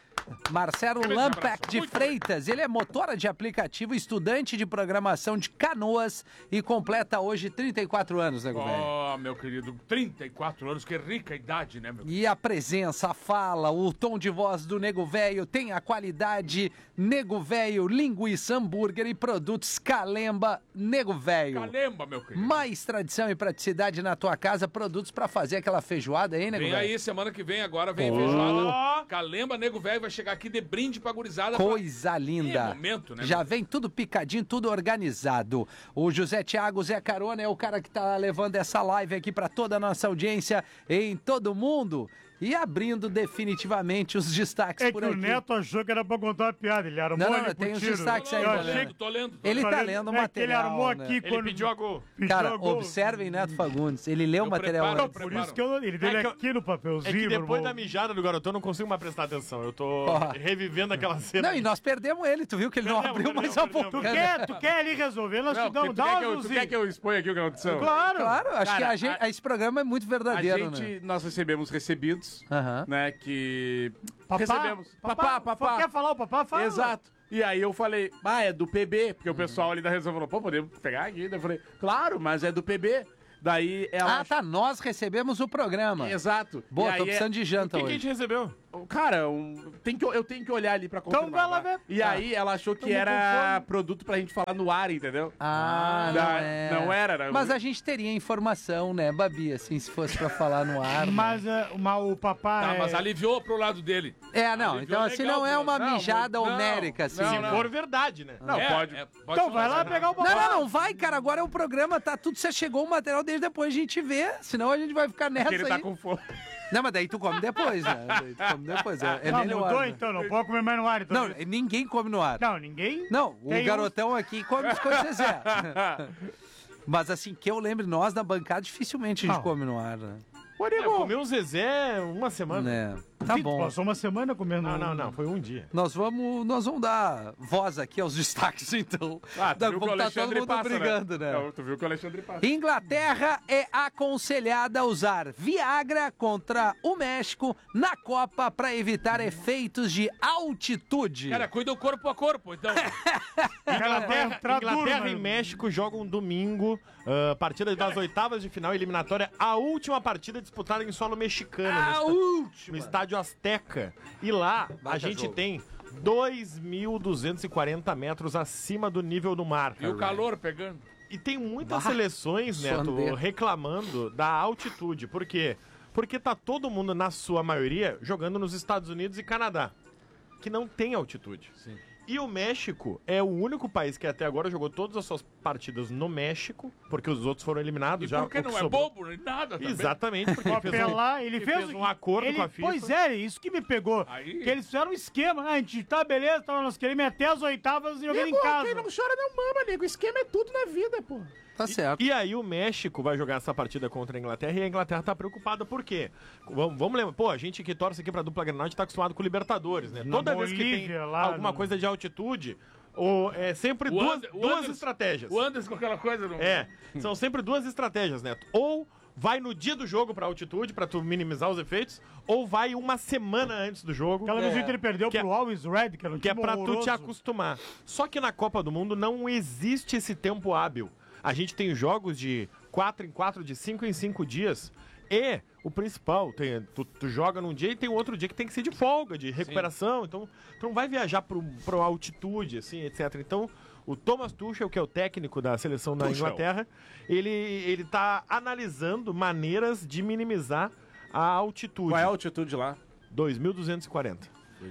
Speaker 5: Marcelo
Speaker 6: Grande
Speaker 5: Lampec
Speaker 6: abraço.
Speaker 5: de
Speaker 6: Muito
Speaker 5: Freitas, ele é motora de aplicativo, estudante de programação de Canoas e completa hoje trinta e quatro anos, nego velho.
Speaker 6: Oh, meu querido, trinta e quatro anos, que rica idade, né, meu querido?
Speaker 5: E a presença, a fala, o tom de voz do Nego Velho tem a qualidade Nego Velho, linguiça, hambúrguer e produtos Calemba Nego Velho.
Speaker 6: Calemba, meu querido.
Speaker 5: Mais tradição e praticidade na tua casa, produtos pra fazer aquela feijoada aí, Nego
Speaker 6: Vem
Speaker 5: Velho?
Speaker 6: aí, semana que vem, agora vem feijoada. Calemba, nego velho, vai chegar aqui de brinde pra gurizada.
Speaker 5: Coisa
Speaker 6: pra...
Speaker 5: linda.
Speaker 6: Que momento, né?
Speaker 5: Já
Speaker 6: meu?
Speaker 5: vem tudo picadinho, tudo organizado. O José Thiago Zé Carona é o cara que tá levando essa live aqui pra toda a nossa audiência em todo mundo. E abrindo definitivamente os destaques
Speaker 9: É
Speaker 5: por
Speaker 9: que o
Speaker 5: aqui.
Speaker 9: Neto achou que era pra contar uma piada. Ele armou
Speaker 5: Não, não,
Speaker 9: ali
Speaker 5: tem
Speaker 9: pro
Speaker 5: os
Speaker 9: tiro.
Speaker 5: destaques aí,
Speaker 9: Eu
Speaker 5: né?
Speaker 9: achei
Speaker 6: Lendo,
Speaker 9: que...
Speaker 6: tô lendo.
Speaker 5: Ele
Speaker 9: Tô
Speaker 5: tá
Speaker 9: lendo-
Speaker 5: lendo o
Speaker 9: é que
Speaker 5: material.
Speaker 9: ele armou
Speaker 5: né?
Speaker 9: aqui
Speaker 7: Ele
Speaker 9: quando...
Speaker 7: pediu a gol.
Speaker 9: pediu
Speaker 5: Cara,
Speaker 9: a gol.
Speaker 5: observem Neto Fagundes. Ele leu o
Speaker 6: Eu
Speaker 5: material
Speaker 6: preparo,
Speaker 5: antes.
Speaker 9: Por isso que eu, ele deu
Speaker 7: É que eu-
Speaker 9: aqui no papelzinho.
Speaker 7: É que depois
Speaker 9: irmão.
Speaker 7: da mijada do garotão eu não consigo mais prestar atenção. Eu tô
Speaker 5: Ó.
Speaker 7: revivendo aquela cena.
Speaker 5: Não, e nós perdemos ele. Tu viu que ele não
Speaker 7: Perdemos,
Speaker 5: abriu mais
Speaker 7: perdemos,
Speaker 5: uma pouco.
Speaker 9: Tu quer, tu quer ali resolver, nós te
Speaker 6: Não,
Speaker 9: damos.
Speaker 6: tu,
Speaker 9: Dá
Speaker 6: quer
Speaker 9: uma
Speaker 6: que eu, tu
Speaker 9: azulzinha.
Speaker 6: quer que eu exponha aqui o que aconteceu?
Speaker 9: Claro.
Speaker 5: Claro, acho
Speaker 6: Cara,
Speaker 5: que a gente,
Speaker 6: a-
Speaker 5: esse programa é muito
Speaker 6: A
Speaker 5: verdadeiro,
Speaker 6: gente,
Speaker 5: né?
Speaker 6: nós recebemos recebidos,
Speaker 5: Aham.
Speaker 6: né, que...
Speaker 9: Papá,
Speaker 6: recebemos. Papá, papá.
Speaker 9: Quer falar o papá? Fala.
Speaker 6: Exato. E aí eu falei, ah, é do P B, porque o pessoal ali da redação falou, pô, podemos pegar aqui? Daí eu falei, claro, mas é do P B. Daí ela...
Speaker 5: Ah, tá. Nós recebemos o programa.
Speaker 6: Exato.
Speaker 5: Boa,
Speaker 6: E
Speaker 5: tô
Speaker 6: aí é-
Speaker 5: precisando de
Speaker 7: O
Speaker 5: janta
Speaker 7: que, que a
Speaker 5: hoje.
Speaker 7: gente recebeu?
Speaker 6: Cara, um, tem que, eu tenho que olhar ali pra confirmar.
Speaker 9: Então vai lá
Speaker 6: tá?
Speaker 9: ver.
Speaker 6: E
Speaker 9: Tá.
Speaker 6: aí ela achou que
Speaker 9: Tamo com
Speaker 6: era
Speaker 9: fome.
Speaker 6: produto pra gente falar no ar, entendeu?
Speaker 5: Ah, não,
Speaker 6: Da-
Speaker 5: é.
Speaker 6: não era, era-
Speaker 5: Mas a gente teria informação, né, Babi, assim, se fosse pra falar no ar. né?
Speaker 9: Mas, eh, mas o papá
Speaker 6: Tá,
Speaker 9: é...
Speaker 6: mas aliviou pro lado dele.
Speaker 5: É, não,
Speaker 6: Aliviou
Speaker 5: então assim
Speaker 6: legal,
Speaker 5: não é uma
Speaker 6: não,
Speaker 5: mijada
Speaker 6: não,
Speaker 5: homérica, assim.
Speaker 6: não,
Speaker 7: Se
Speaker 6: não.
Speaker 7: for verdade, né?
Speaker 6: Não,
Speaker 5: É,
Speaker 6: pode,
Speaker 5: é,
Speaker 6: pode
Speaker 9: Então vai lá
Speaker 6: falar.
Speaker 9: pegar o papá.
Speaker 5: Não, não, não, vai, cara, agora é o programa, tá tudo, você chegou o material desde depois a gente vê, senão a gente vai ficar nessa
Speaker 6: Porque ele tá
Speaker 5: aí.
Speaker 6: com fome.
Speaker 5: Não, mas daí tu come depois, né? Daí tu come depois, é, é
Speaker 9: Ah,
Speaker 5: melhor.
Speaker 9: mudou
Speaker 5: né?
Speaker 9: então, não pode comer mais no ar. Então.
Speaker 5: Não, ninguém come no ar.
Speaker 9: Não, ninguém...
Speaker 5: Não, o
Speaker 9: Tem uns-
Speaker 5: garotão aqui come as coisas que Zé. Mas assim, que eu lembre, nós na bancada dificilmente a gente
Speaker 9: Não.
Speaker 5: come no ar, né?
Speaker 7: É, eu comi um Zezé uma semana.
Speaker 5: Né? Tá
Speaker 9: Sim, tu
Speaker 5: bom.
Speaker 9: Passou uma semana comendo...
Speaker 7: Não, não, não. Foi um dia.
Speaker 5: Nós vamos, nós vamos dar voz aqui aos destaques, então.
Speaker 6: Ah, tu
Speaker 5: Da-
Speaker 6: viu que o
Speaker 5: tá todo
Speaker 6: Alexandre
Speaker 5: mundo
Speaker 6: passa,
Speaker 5: brigando, né?
Speaker 6: Não, tu viu que o Alexandre passa.
Speaker 5: Inglaterra é aconselhada a usar Viagra contra o México na Copa para evitar efeitos de altitude.
Speaker 6: Cara, cuida o corpo a corpo, então.
Speaker 9: Inglaterra, entrar
Speaker 7: Inglaterra
Speaker 9: duro,
Speaker 7: e
Speaker 9: né?
Speaker 7: México jogam domingo, ah, partida das oitavas de final eliminatória, a última partida disputada em solo mexicano,
Speaker 5: A
Speaker 7: no, esta-
Speaker 5: última.
Speaker 7: no estádio Azteca. E lá a
Speaker 5: Baita
Speaker 7: gente
Speaker 5: jogo.
Speaker 7: tem dois mil duzentos e quarenta metros acima do nível do mar.
Speaker 6: E o calor pegando.
Speaker 7: E tem muitas
Speaker 5: Bah,
Speaker 7: seleções, Neto,
Speaker 5: suandeiro.
Speaker 7: reclamando da altitude. Por quê? Porque tá todo mundo, na sua maioria, jogando nos Estados Unidos e Canadá, que não tem altitude. E o México é o único país que até agora jogou todas as suas partidas no México, porque os outros foram eliminados
Speaker 6: E
Speaker 7: já.
Speaker 6: por que
Speaker 7: o que
Speaker 6: não é
Speaker 7: sobrou-
Speaker 6: bobo? Nem nada também.
Speaker 7: Exatamente, porque ele fez um,
Speaker 9: Apelar, ele
Speaker 7: ele
Speaker 9: fez,
Speaker 7: fez um acordo
Speaker 9: ele-
Speaker 7: com a FIFA.
Speaker 9: Pois é, isso que me pegou.
Speaker 6: Aí-
Speaker 9: Que eles fizeram um esquema. Ah, a gente tá beleza, tá, nós queremos ir até as oitavas jogando em casa.
Speaker 6: chora não mama, nego. O esquema é tudo na vida, pô.
Speaker 5: Tá certo.
Speaker 7: E aí o México vai jogar essa partida contra a Inglaterra e a Inglaterra tá preocupada por quê? Vamos, vamos lembrar, pô, a gente que torce aqui pra dupla Grenal, a gente tá acostumado com Libertadores, né?
Speaker 9: Na
Speaker 7: Toda vez que tem
Speaker 9: Bolívia, lá
Speaker 7: alguma
Speaker 9: no-
Speaker 7: coisa de altitude, ou é sempre
Speaker 6: O
Speaker 7: duas,
Speaker 6: Ander- o
Speaker 7: duas
Speaker 6: Anderson-
Speaker 7: estratégias.
Speaker 6: O Anderson com aquela coisa no...
Speaker 7: É, são sempre duas estratégias, Neto. Ou vai no dia do jogo pra altitude, pra tu minimizar os efeitos, ou vai uma semana antes do jogo.
Speaker 9: Aquela vez que ele perdeu
Speaker 7: Que é-
Speaker 9: pro Always Red, que era um
Speaker 7: Que é
Speaker 9: time
Speaker 7: pra tu
Speaker 9: horroroso.
Speaker 7: te acostumar. Só que na Copa do Mundo não existe esse tempo hábil. A gente tem jogos de quatro em quatro, de cinco em cinco dias, E o principal, tem, tu, tu joga num dia e tem outro dia que tem que ser de folga, de recuperação. Sim. Então, tu não vai viajar para uma altitude, assim, etcétera. Então, o Thomas Tuchel, que é o técnico da seleção da Tuchel. Inglaterra, ele, ele tá analisando maneiras de minimizar a altitude.
Speaker 6: Qual é a altitude lá?
Speaker 7: dois mil duzentos e quarenta.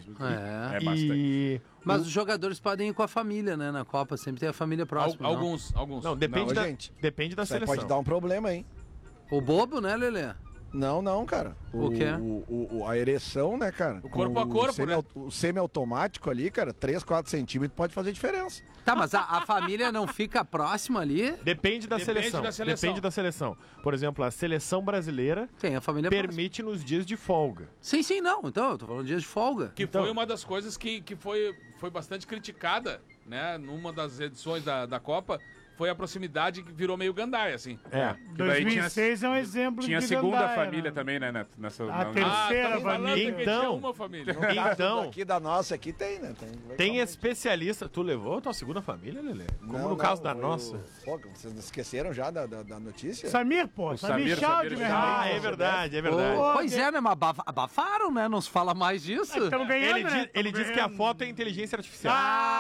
Speaker 5: É,
Speaker 6: é bastante.
Speaker 7: E...
Speaker 5: Mas os jogadores podem ir com a família, né? Na Copa sempre tem a família próxima.
Speaker 6: Al, alguns, alguns.
Speaker 7: Não, depende,
Speaker 8: não,
Speaker 7: da,
Speaker 8: gente,
Speaker 7: depende da seleção.
Speaker 8: Pode dar um problema, hein?
Speaker 5: O bobo, né, Lelê?
Speaker 8: Não, não, cara.
Speaker 5: O, o quê?
Speaker 8: O, o, a ereção, né, cara?
Speaker 6: O corpo a corpo,
Speaker 8: semi,
Speaker 6: né?
Speaker 8: O semi-automático ali, cara, três, quatro centímetros pode fazer diferença.
Speaker 5: Tá, mas a, a família não fica próxima ali?
Speaker 7: Depende da,
Speaker 6: Depende
Speaker 7: seleção.
Speaker 6: da seleção.
Speaker 7: Depende da seleção. Por exemplo, a seleção brasileira
Speaker 5: tem a família
Speaker 7: permite próxima. Nos dias de folga.
Speaker 5: Sim, sim, não. Então, eu tô falando de dias de folga.
Speaker 6: Que
Speaker 7: então,
Speaker 6: foi uma das coisas que, que foi, foi bastante criticada, né? Numa das edições da, da Copa. Foi a proximidade que virou meio gandaia, assim.
Speaker 7: É.
Speaker 9: dois mil e seis é um exemplo
Speaker 6: tinha
Speaker 9: de
Speaker 6: Tinha a segunda
Speaker 9: gandaia,
Speaker 6: família
Speaker 9: né?
Speaker 6: também, né, Neto? Nessa,
Speaker 9: A
Speaker 6: na...
Speaker 9: terceira
Speaker 6: ah,
Speaker 9: família.
Speaker 7: Então,
Speaker 6: uma família.
Speaker 7: então
Speaker 8: aqui da nossa aqui tem, né? Tem,
Speaker 7: tem especialista. Tu levou a tua segunda família, Lelê? Como
Speaker 8: não,
Speaker 7: no
Speaker 8: não,
Speaker 7: caso da
Speaker 8: eu,
Speaker 7: nossa.
Speaker 8: Pô, vocês não esqueceram já da, da, da notícia?
Speaker 9: Samir, pô.
Speaker 6: O
Speaker 9: Samir,
Speaker 6: Samir,
Speaker 9: Chaldi,
Speaker 6: Samir
Speaker 9: meu irmão.
Speaker 7: Ah, é verdade, é verdade.
Speaker 5: Oh, pois é, né? Mas abaf- abafaram, né? Não se fala mais disso.
Speaker 9: Estamos ganhando,
Speaker 7: Ele,
Speaker 9: né?
Speaker 7: diz, ele
Speaker 9: Tamo
Speaker 7: diz que a
Speaker 9: ganhando.
Speaker 7: foto é inteligência artificial.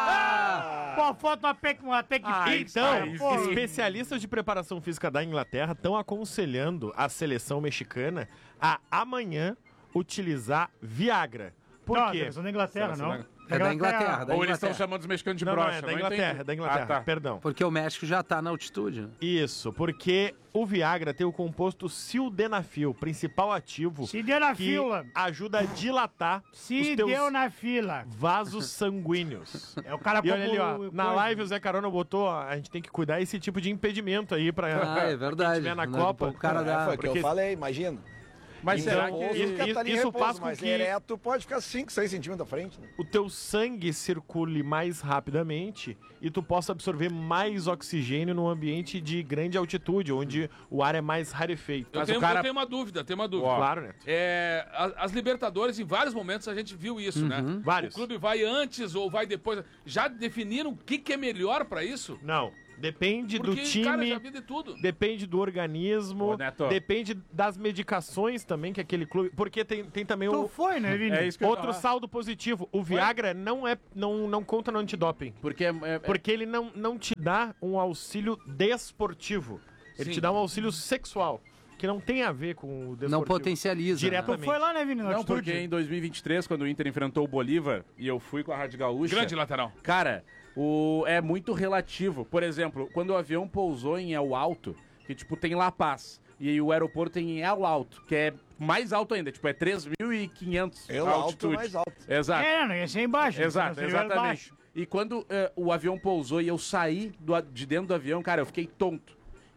Speaker 9: Ah! Pô, a foto uma tech, uma tech
Speaker 7: Ah,
Speaker 9: pix,
Speaker 7: então,
Speaker 9: cara, pô.
Speaker 7: especialistas de preparação física da Inglaterra estão aconselhando a seleção mexicana a amanhã utilizar Viagra. Por
Speaker 9: Não,
Speaker 7: quê?
Speaker 9: a seleção da Inglaterra,
Speaker 6: Seleção
Speaker 9: não.
Speaker 6: da-
Speaker 5: É da Inglaterra, da
Speaker 6: Ou eles estão
Speaker 5: Inglaterra.
Speaker 6: chamando os mexicanos de
Speaker 7: Não, não,
Speaker 6: brocha.
Speaker 7: é da
Speaker 6: não
Speaker 7: Inglaterra,
Speaker 6: entendi.
Speaker 7: é da Inglaterra,
Speaker 6: Ah, tá.
Speaker 7: perdão.
Speaker 5: Porque o México já tá na altitude. Né?
Speaker 7: Isso, porque o Viagra tem o composto sildenafil, principal ativo,
Speaker 9: Se deu na
Speaker 7: que
Speaker 9: fila.
Speaker 7: ajuda a dilatar
Speaker 9: Se
Speaker 7: os teus
Speaker 9: deu na fila.
Speaker 7: vasos sanguíneos.
Speaker 9: É o cara
Speaker 7: E olha ali, ó,
Speaker 9: como-
Speaker 7: na
Speaker 9: coisa.
Speaker 7: live o Zé Carona botou, ó, a gente tem que cuidar esse tipo de impedimento aí pra,
Speaker 5: Ah, é
Speaker 7: pra
Speaker 5: verdade.
Speaker 7: quem tiver na
Speaker 5: Né,
Speaker 7: Copa.
Speaker 5: o cara
Speaker 8: É,
Speaker 5: dá-
Speaker 8: foi o que
Speaker 7: porque-
Speaker 8: eu falei, imagina.
Speaker 7: Mas
Speaker 8: Em
Speaker 7: será
Speaker 8: repouso,
Speaker 7: que
Speaker 8: fica
Speaker 7: isso,
Speaker 8: ali em
Speaker 7: isso
Speaker 8: repouso,
Speaker 7: faz com
Speaker 8: mas
Speaker 7: que
Speaker 8: ereto pode ficar cinco, seis centímetros da frente, né?
Speaker 7: o teu sangue circule mais rapidamente e tu possa absorver mais oxigênio num ambiente de grande altitude, onde o ar é mais rarefeito.
Speaker 6: Eu
Speaker 7: Mas
Speaker 6: tenho,
Speaker 7: o cara...
Speaker 6: eu tenho uma dúvida, tenho uma dúvida.
Speaker 7: Claro, Neto.
Speaker 6: É, a- as Libertadores, em vários momentos, a gente viu isso, né?
Speaker 7: Vários.
Speaker 6: O clube vai antes ou vai depois. Já definiram o que, que é melhor pra isso?
Speaker 7: Não, depende
Speaker 6: Porque,
Speaker 7: do time...
Speaker 6: cara, já vi de tudo.
Speaker 7: Depende do organismo,
Speaker 6: Ô, Neto.
Speaker 7: depende das medicações também que aquele clube... Porque tem, tem também
Speaker 9: Tu
Speaker 7: o,
Speaker 9: foi, né, Vini?
Speaker 6: É isso que eu ia
Speaker 7: outro
Speaker 6: falar.
Speaker 7: saldo positivo. O Viagra não, é, não, não conta no antidoping.
Speaker 6: Porque é, é-
Speaker 7: Porque ele não, não te dá um auxílio desportivo. Ele
Speaker 6: Sim.
Speaker 7: te dá um auxílio sexual, que não tem a ver com o desportivo.
Speaker 5: Não potencializa.
Speaker 7: Direto-
Speaker 5: Né?
Speaker 9: Tu foi lá, né, Vini? na
Speaker 10: Não,
Speaker 9: altitude?
Speaker 10: porque em dois mil e vinte e três, quando o Inter enfrentou o Bolívar e eu fui com a Rádio Gaúcha...
Speaker 6: grande lateral.
Speaker 10: Cara, o... é muito relativo. Por exemplo, quando o avião pousou em El Alto, que tipo tem La Paz, e aí o aeroporto em El Alto, que é mais alto ainda, tipo é três mil e quinhentos
Speaker 8: El
Speaker 10: a
Speaker 8: Alto
Speaker 10: altitude.
Speaker 8: mais alto.
Speaker 10: Exato.
Speaker 9: É, não ia ser embaixo.
Speaker 10: Exato,
Speaker 9: senão seria
Speaker 10: exatamente.
Speaker 9: baixo.
Speaker 10: E quando eh, o avião pousou e eu saí do a- de dentro do avião, cara, eu fiquei tonto.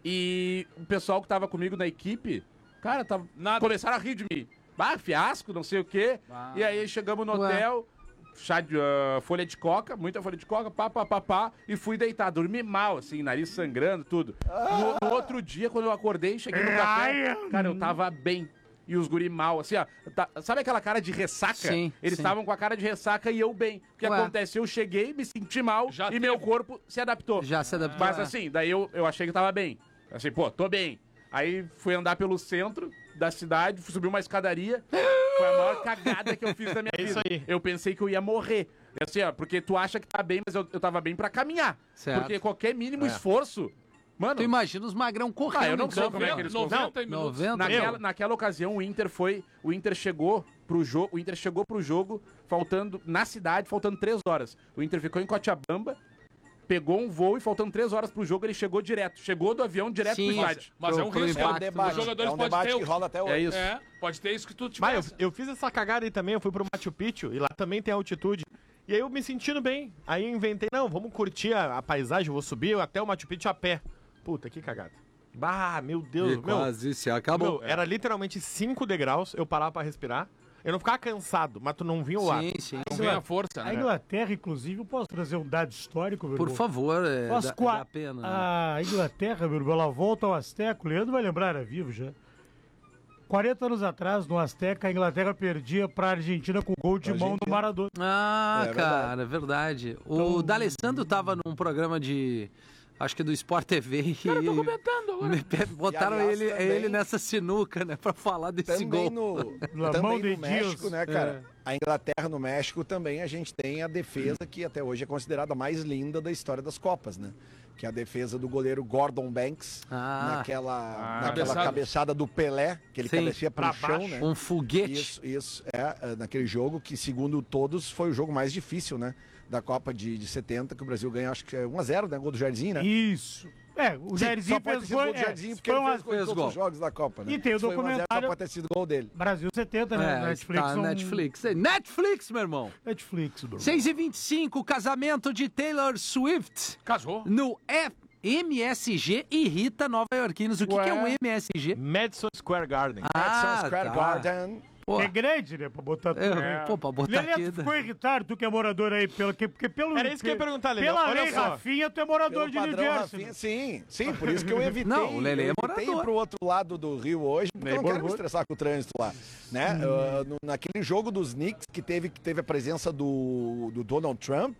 Speaker 10: E o pessoal que tava comigo na equipe, cara, tava, começaram a rir de mim. Ah, fiasco, não sei o quê. E aí chegamos no
Speaker 5: Ué.
Speaker 10: hotel, chá de, ah, folha de coca, muita folha de coca, pá, pá, pá, pá, e fui deitar, dormi mal, assim, nariz sangrando, tudo. No, no outro dia, quando eu acordei, cheguei no café, cara, eu tava bem. E os guri mal, assim, ó. tá- sabe aquela cara de ressaca?
Speaker 5: Sim,
Speaker 10: Eles
Speaker 5: sim.
Speaker 10: estavam com a cara de ressaca e eu bem. O que
Speaker 5: Ué.
Speaker 10: acontece? Eu cheguei, me senti mal
Speaker 6: Já
Speaker 10: e
Speaker 6: teve.
Speaker 10: meu corpo se adaptou.
Speaker 5: Já se adaptou.
Speaker 10: Mas
Speaker 5: é.
Speaker 10: assim, daí eu, eu achei que tava bem. Assim, pô, tô bem. Aí fui andar pelo centro da cidade, fui subir uma escadaria. Foi a maior cagada que eu fiz da minha
Speaker 7: É
Speaker 10: vida.
Speaker 7: isso aí.
Speaker 10: Eu pensei que eu ia morrer. Assim, ó, porque tu acha que tá bem, mas eu, eu tava bem pra caminhar.
Speaker 5: Certo.
Speaker 10: Porque qualquer mínimo
Speaker 7: É.
Speaker 10: esforço. Mano,
Speaker 5: Tu imagina os magrão correndo
Speaker 10: Ah, eu não
Speaker 5: em
Speaker 10: sei
Speaker 5: campo.
Speaker 10: como é que eles
Speaker 6: noventa minutos.
Speaker 5: noventa?
Speaker 10: Naquela,
Speaker 7: Meu.
Speaker 10: naquela ocasião, o Inter foi. O Inter chegou pro jogo. O Inter chegou pro jogo faltando. Na cidade, faltando três horas. O Inter ficou em Cochabamba, pegou um voo e faltando três horas pro jogo, ele chegou direto. Chegou do avião direto
Speaker 5: Sim,
Speaker 10: pro estádio.
Speaker 6: Mas é um
Speaker 5: Pro- pro
Speaker 6: risco.
Speaker 8: É um
Speaker 5: impacto.
Speaker 8: debate,
Speaker 6: Os jogadores
Speaker 8: é um
Speaker 6: podem
Speaker 8: debate
Speaker 6: ter
Speaker 8: que
Speaker 6: o-
Speaker 8: rola até hoje.
Speaker 10: É isso.
Speaker 6: É, pode ter isso que tu
Speaker 7: Mas
Speaker 6: tivesse.
Speaker 7: eu, eu fiz essa cagada aí também, eu fui pro Machu Picchu e lá também tem altitude. E aí eu me sentindo bem. Aí eu inventei, não, vamos curtir a, a paisagem, eu vou subir até o Machu Picchu a pé. Puta, que cagada. Bah, meu Deus,
Speaker 5: E
Speaker 7: meu,
Speaker 5: quase se acabou.
Speaker 7: meu, era literalmente cinco degraus, eu parava pra respirar. Eu não ficava cansado, mas tu não vinha o ar.
Speaker 5: Sim, sim.
Speaker 6: Não vem a força,
Speaker 9: A
Speaker 6: né?
Speaker 9: Inglaterra, inclusive, eu posso trazer um dado histórico, meu
Speaker 5: Por
Speaker 9: irmão?
Speaker 5: favor, é,
Speaker 9: Faz
Speaker 5: dá,
Speaker 9: qua-
Speaker 5: dá pena. né?
Speaker 9: A Inglaterra, meu irmão, ela volta ao Azteca. O Leandro vai lembrar, era vivo já. quarenta anos atrás, no Azteca, a Inglaterra perdia pra Argentina com gol de
Speaker 8: Pra
Speaker 9: mão do
Speaker 8: Argentina.
Speaker 9: Maradona.
Speaker 5: Ah,
Speaker 8: É
Speaker 5: cara, é verdade. O D'Alessandro tava num programa de acho que do Sport T V. E
Speaker 10: Cara, eu tô comentando agora.
Speaker 5: me- botaram
Speaker 8: E, aliás,
Speaker 5: ele,
Speaker 8: também-
Speaker 5: ele nessa sinuca, né? Pra falar desse
Speaker 8: Também
Speaker 5: gol.
Speaker 8: no,
Speaker 9: La mão
Speaker 8: também
Speaker 9: de
Speaker 8: no México,
Speaker 9: Deus.
Speaker 8: né, cara? A Inglaterra no México também a gente tem a defesa que até hoje é considerada a mais linda da história das Copas, né? Que é a defesa do goleiro Gordon Banks,
Speaker 5: Ah.
Speaker 8: naquela,
Speaker 10: Ah,
Speaker 8: naquela
Speaker 10: cabeçada.
Speaker 8: cabeçada do Pelé, que ele
Speaker 5: Sim.
Speaker 8: cabeceia pro
Speaker 7: Pra
Speaker 8: chão,
Speaker 7: baixo.
Speaker 8: né?
Speaker 5: Um foguete.
Speaker 8: Isso, isso. É, é, naquele jogo que, segundo todos, foi o jogo mais difícil, né? Da Copa de, de setenta, que o Brasil ganha, acho que é um a zero, né? Gol do Jardim, né?
Speaker 9: Isso. É, o
Speaker 8: Sim,
Speaker 9: Jairzinho
Speaker 8: só pode ter
Speaker 9: fez
Speaker 8: sido
Speaker 9: gol.
Speaker 8: gol do
Speaker 9: é,
Speaker 8: Jardim, porque
Speaker 9: foi
Speaker 8: ele
Speaker 9: uma-
Speaker 8: fez gol em
Speaker 5: fez
Speaker 8: todos
Speaker 5: gol.
Speaker 8: os jogos da Copa, né?
Speaker 9: E tem o
Speaker 8: Se foi um a zero,
Speaker 9: documentário-
Speaker 8: só pode ter sido gol dele.
Speaker 9: Brasil setenta, né?
Speaker 5: É,
Speaker 9: Netflix.
Speaker 5: tá,
Speaker 9: um-
Speaker 5: Netflix. Netflix, meu irmão.
Speaker 9: Netflix, bro.
Speaker 5: seis e vinte e cinco, casamento de Taylor Swift
Speaker 10: Casou.
Speaker 5: no F- M S G irrita nova-iorquinos. O que, que é o M S G?
Speaker 7: Madison Square Garden.
Speaker 8: Madison Square
Speaker 5: tá.
Speaker 8: Garden.
Speaker 5: Pô,
Speaker 9: É grande, né? Pra botar tudo.
Speaker 5: é, pô, pra botar
Speaker 9: Lelê,
Speaker 5: aqui.
Speaker 9: tu ficou irritado, tu que é morador aí, pelo, que, porque pelo...
Speaker 7: Era isso que eu ia perguntar, Lelê.
Speaker 9: Pela
Speaker 7: Olha
Speaker 9: lei
Speaker 7: só.
Speaker 9: Rafinha, tu é morador
Speaker 8: Pelo
Speaker 9: de New
Speaker 8: padrão,
Speaker 9: Jersey.
Speaker 8: Rafinha, sim, sim, por isso que eu evitei.
Speaker 5: Não, o Lelê é
Speaker 8: eu evitei
Speaker 5: morador.
Speaker 8: ir pro outro lado do Rio hoje, porque eu não quero me
Speaker 7: Neighborhood.
Speaker 8: estressar com o trânsito lá, né? Ah, no- naquele jogo dos Knicks, que teve, que teve a presença do, do Donald Trump,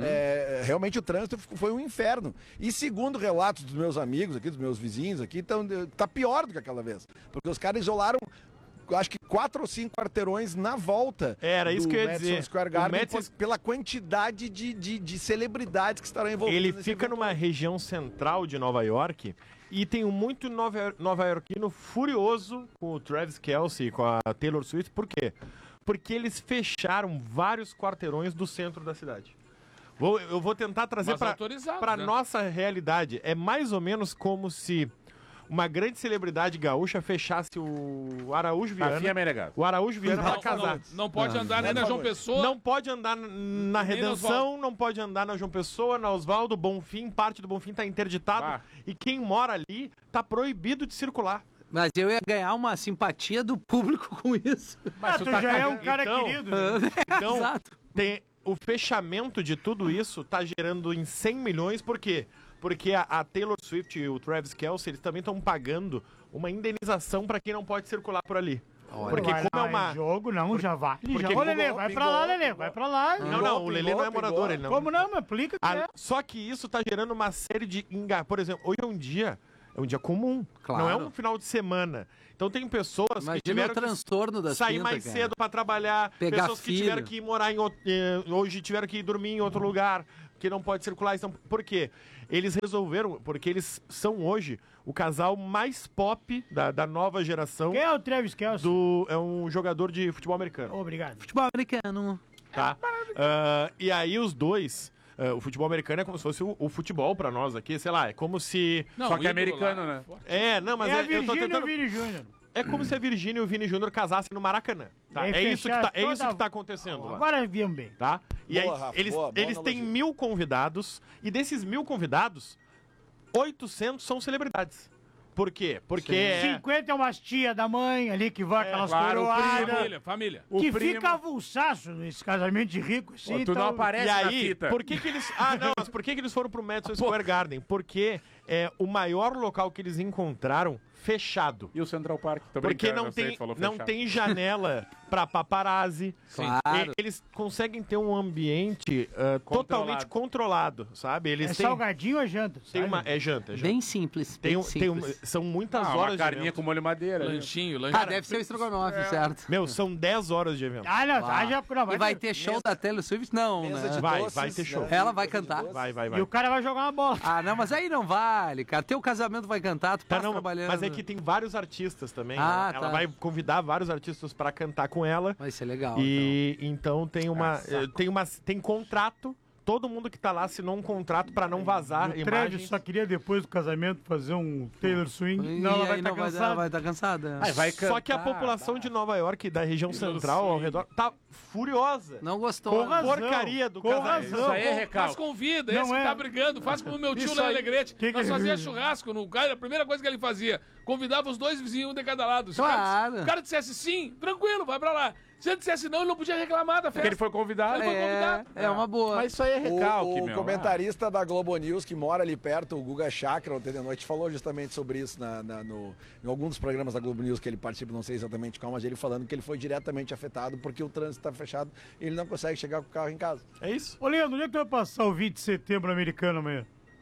Speaker 8: é, realmente o trânsito foi um inferno. E segundo relatos dos meus amigos aqui, dos meus vizinhos aqui, tão, tá pior do que aquela vez, porque os caras isolaram, eu acho que quatro ou cinco quarteirões na volta.
Speaker 7: Era isso
Speaker 8: do
Speaker 7: que eu ia
Speaker 8: Madison
Speaker 7: dizer.
Speaker 8: Square
Speaker 7: O
Speaker 8: Garden,
Speaker 7: Madison-
Speaker 8: por- pela quantidade de, de, de celebridades que estarão envolvidas.
Speaker 7: Ele
Speaker 8: nesse
Speaker 7: fica
Speaker 8: evento.
Speaker 7: numa região central de Nova York e tem um muito nova- nova-iorquino furioso com o Travis Kelce, com a Taylor Swift. Por quê? Porque eles fecharam vários quarteirões do centro da cidade. Vou- eu vou tentar trazer
Speaker 10: Mas
Speaker 7: para
Speaker 10: autorizados,
Speaker 7: para
Speaker 10: né?
Speaker 7: nossa realidade. É mais ou menos como se uma grande celebridade gaúcha fechasse o Araújo Viana.
Speaker 10: Rafinha Menegato.
Speaker 7: O Araújo Viana
Speaker 10: Não,
Speaker 7: para casar.
Speaker 10: não, não pode
Speaker 5: Não,
Speaker 10: andar nem
Speaker 8: não,
Speaker 10: na
Speaker 8: por
Speaker 10: João
Speaker 8: favor.
Speaker 10: Pessoa.
Speaker 7: Não pode andar n- na
Speaker 10: Nem na
Speaker 7: Redenção, não pode andar na João Pessoa, na Oswaldo, Bonfim, parte do Bonfim tá interditado.
Speaker 10: Bah.
Speaker 7: E quem mora ali tá proibido de circular.
Speaker 5: Mas eu ia ganhar uma simpatia do público com isso.
Speaker 9: Ah, tu já é um cara
Speaker 7: Então-
Speaker 9: querido. né?
Speaker 7: Então,
Speaker 5: Exato.
Speaker 7: tem, o fechamento de tudo isso tá gerando em cem milhões, por quê? Porque a, a Taylor Swift e o Travis Kelce, eles também estão pagando uma indenização para quem não pode circular por ali. Porque
Speaker 9: Vai
Speaker 7: como
Speaker 9: lá,
Speaker 7: é uma...
Speaker 9: jogo, não, já vale.
Speaker 7: porque
Speaker 9: Já. Ô, Lelê,
Speaker 8: pingou,
Speaker 9: vai pra
Speaker 8: pingou,
Speaker 9: lá, Lelê,
Speaker 8: pingou.
Speaker 9: vai pra lá.
Speaker 7: Não, não, o Lelê não é
Speaker 8: Pingou,
Speaker 7: morador,
Speaker 8: pingou.
Speaker 7: ele não...
Speaker 9: Como não? Mas aplica que
Speaker 7: Ah,
Speaker 9: é.
Speaker 7: Só que isso tá gerando uma série de enga... Por exemplo, hoje é um dia, é um dia comum,
Speaker 5: Claro.
Speaker 7: não é um final de semana. Então tem pessoas
Speaker 5: Imagina
Speaker 7: que tiveram
Speaker 5: o transtorno
Speaker 7: que
Speaker 5: das
Speaker 7: sair
Speaker 5: pintas,
Speaker 7: mais
Speaker 5: cara.
Speaker 7: cedo para trabalhar,
Speaker 5: Pegar
Speaker 7: pessoas que
Speaker 5: filho.
Speaker 7: tiveram que ir morar em outro, eh, hoje tiveram que ir dormir em outro lugar, que não pode circular. Então, por quê? Eles resolveram, porque eles são hoje o casal mais pop da, da nova geração.
Speaker 9: Quem é o Travis Kelce?
Speaker 7: Do, é um jogador de futebol americano.
Speaker 9: Obrigado.
Speaker 5: Futebol americano.
Speaker 7: Tá? Ah, e aí os dois, ah, o futebol americano é como se fosse o, o futebol pra nós aqui, sei lá, é como se...
Speaker 10: Não, Só o
Speaker 7: é
Speaker 10: que é ídolo americano,
Speaker 7: né?
Speaker 10: né?
Speaker 7: É, não, mas
Speaker 9: é a
Speaker 7: é, eu tô
Speaker 9: Virgínia e
Speaker 7: tentando...
Speaker 9: o Vini Júnior.
Speaker 7: É como se a Virgínia e o Vini Júnior casassem no Maracanã. Tá?
Speaker 9: E
Speaker 7: É, isso que
Speaker 9: fechar
Speaker 7: tá, é isso
Speaker 9: toda-
Speaker 7: que tá acontecendo lá.
Speaker 9: Agora viam bem.
Speaker 7: Tá? E
Speaker 8: Boa,
Speaker 7: aí,
Speaker 8: Rafa,
Speaker 7: eles,
Speaker 8: boa, boa
Speaker 7: eles têm
Speaker 8: analogia.
Speaker 7: mil convidados, e desses mil convidados, oitocentos são celebridades. Por quê? Porque é,
Speaker 9: cinquenta é umas tia da mãe ali que vai aquelas
Speaker 10: Claro,
Speaker 9: coroadas.
Speaker 10: família, família.
Speaker 9: Que
Speaker 10: primo.
Speaker 9: fica avulsaço nesse casamento de rico. Assim,
Speaker 10: Pô, tu não
Speaker 9: então-
Speaker 10: aparece
Speaker 7: E
Speaker 10: na
Speaker 7: aí,
Speaker 10: fita.
Speaker 7: por que que eles... Ah, não, mas por que que eles foram pro Madison Square Garden? Porque é o maior local que eles encontraram fechado.
Speaker 10: E o Central Park? Tô
Speaker 7: Porque
Speaker 10: brincando,
Speaker 7: não
Speaker 10: eu sei,
Speaker 7: tem,
Speaker 10: tu falou
Speaker 7: não
Speaker 10: fechado.
Speaker 7: tem janela pra paparazzi.
Speaker 5: Claro.
Speaker 7: E- Eles conseguem ter um ambiente ah, totalmente controlado, sabe? Eles
Speaker 9: É
Speaker 7: têm,
Speaker 9: salgadinho ou janta?
Speaker 7: têm
Speaker 9: sabe?
Speaker 7: uma... É janta, é janta.
Speaker 5: Bem simples.
Speaker 7: Tem
Speaker 5: Bem
Speaker 7: um, tem um,
Speaker 5: simples.
Speaker 7: são muitas
Speaker 10: Ah,
Speaker 7: horas
Speaker 10: uma
Speaker 7: de
Speaker 10: carninha
Speaker 7: evento.
Speaker 10: com molho madeira. né?
Speaker 11: Lanchinho, lanchinho.
Speaker 5: Ah, deve ser o estrogonofe, certo.
Speaker 7: Meu, são dez horas de evento.
Speaker 9: Ah, não,
Speaker 5: Ah.
Speaker 9: ah, já, não,
Speaker 5: E vai ter show da Taylor Swift? Não,
Speaker 8: Mesa
Speaker 5: né?
Speaker 8: de
Speaker 7: Vai,
Speaker 8: doces,
Speaker 7: vai ter show.
Speaker 8: né?
Speaker 5: Ela vai
Speaker 8: Mesa de
Speaker 5: cantar?
Speaker 8: doces.
Speaker 7: Vai, vai, vai.
Speaker 9: E o cara vai jogar uma bola.
Speaker 5: Ah, não, mas aí não vale, cara. Teu casamento vai cantar, tu
Speaker 7: Tá,
Speaker 5: passa
Speaker 7: não,
Speaker 5: trabalhando.
Speaker 7: mas é que tem vários artistas também.
Speaker 5: Ah,
Speaker 7: ela,
Speaker 5: tá.
Speaker 7: ela vai convidar vários artistas pra cantar com ela.
Speaker 5: Vai ser legal,
Speaker 7: E então, tem uma,
Speaker 10: Ah, saco.
Speaker 7: eh, tem uma tem contrato. Todo mundo que tá lá assinou um contrato pra não vazar
Speaker 9: O Travis
Speaker 7: imagens.
Speaker 9: só queria depois do casamento fazer um Taylor Swing.
Speaker 5: então. E
Speaker 9: Não, ela vai
Speaker 5: aí
Speaker 9: estar
Speaker 5: não vai,
Speaker 9: cansada.
Speaker 5: vai estar cansada.
Speaker 10: Ai, vai
Speaker 7: Só que a
Speaker 10: cantar,
Speaker 7: população
Speaker 10: tá.
Speaker 7: de Nova York, da região central ao redor, tá furiosa.
Speaker 5: Não gostou.
Speaker 9: Com
Speaker 5: né?
Speaker 9: razão.
Speaker 7: Porcaria do
Speaker 9: Com
Speaker 7: casamento.
Speaker 9: razão.
Speaker 10: Isso aí é
Speaker 11: Mas
Speaker 10: recalque.
Speaker 11: convida,
Speaker 9: Não
Speaker 11: esse
Speaker 9: é.
Speaker 11: que tá brigando. Faz como o meu tio
Speaker 9: Isso
Speaker 11: lá
Speaker 9: aí.
Speaker 11: em Alegrete.
Speaker 9: Que que
Speaker 11: Nós
Speaker 9: ele
Speaker 11: fazia
Speaker 9: vive?
Speaker 11: churrasco no cara, a primeira coisa que ele fazia, convidava os dois vizinhos, um de cada lado. Se o
Speaker 5: Claro.
Speaker 11: cara, o cara dissesse sim, tranquilo, vai pra lá. Se ele dissesse não, ele não podia reclamar da
Speaker 10: Porque
Speaker 11: festa.
Speaker 10: ele foi convidado.
Speaker 11: Ele foi
Speaker 5: É,
Speaker 11: convidado.
Speaker 5: é uma boa.
Speaker 10: Mas isso aí é recalque,
Speaker 8: o, o
Speaker 10: meu.
Speaker 8: comentarista da Globo News, que mora ali perto, o Guga Chakra, ontem de noite, falou justamente sobre isso na, na- no, em algum dos programas da Globo News que ele participa, não sei exatamente qual, mas ele falando que ele foi diretamente afetado porque o trânsito está fechado e ele não consegue chegar com o carro em casa.
Speaker 7: É isso?
Speaker 9: Ô, Leandro, onde é que tu vai passar o vinte de setembro americano amanhã?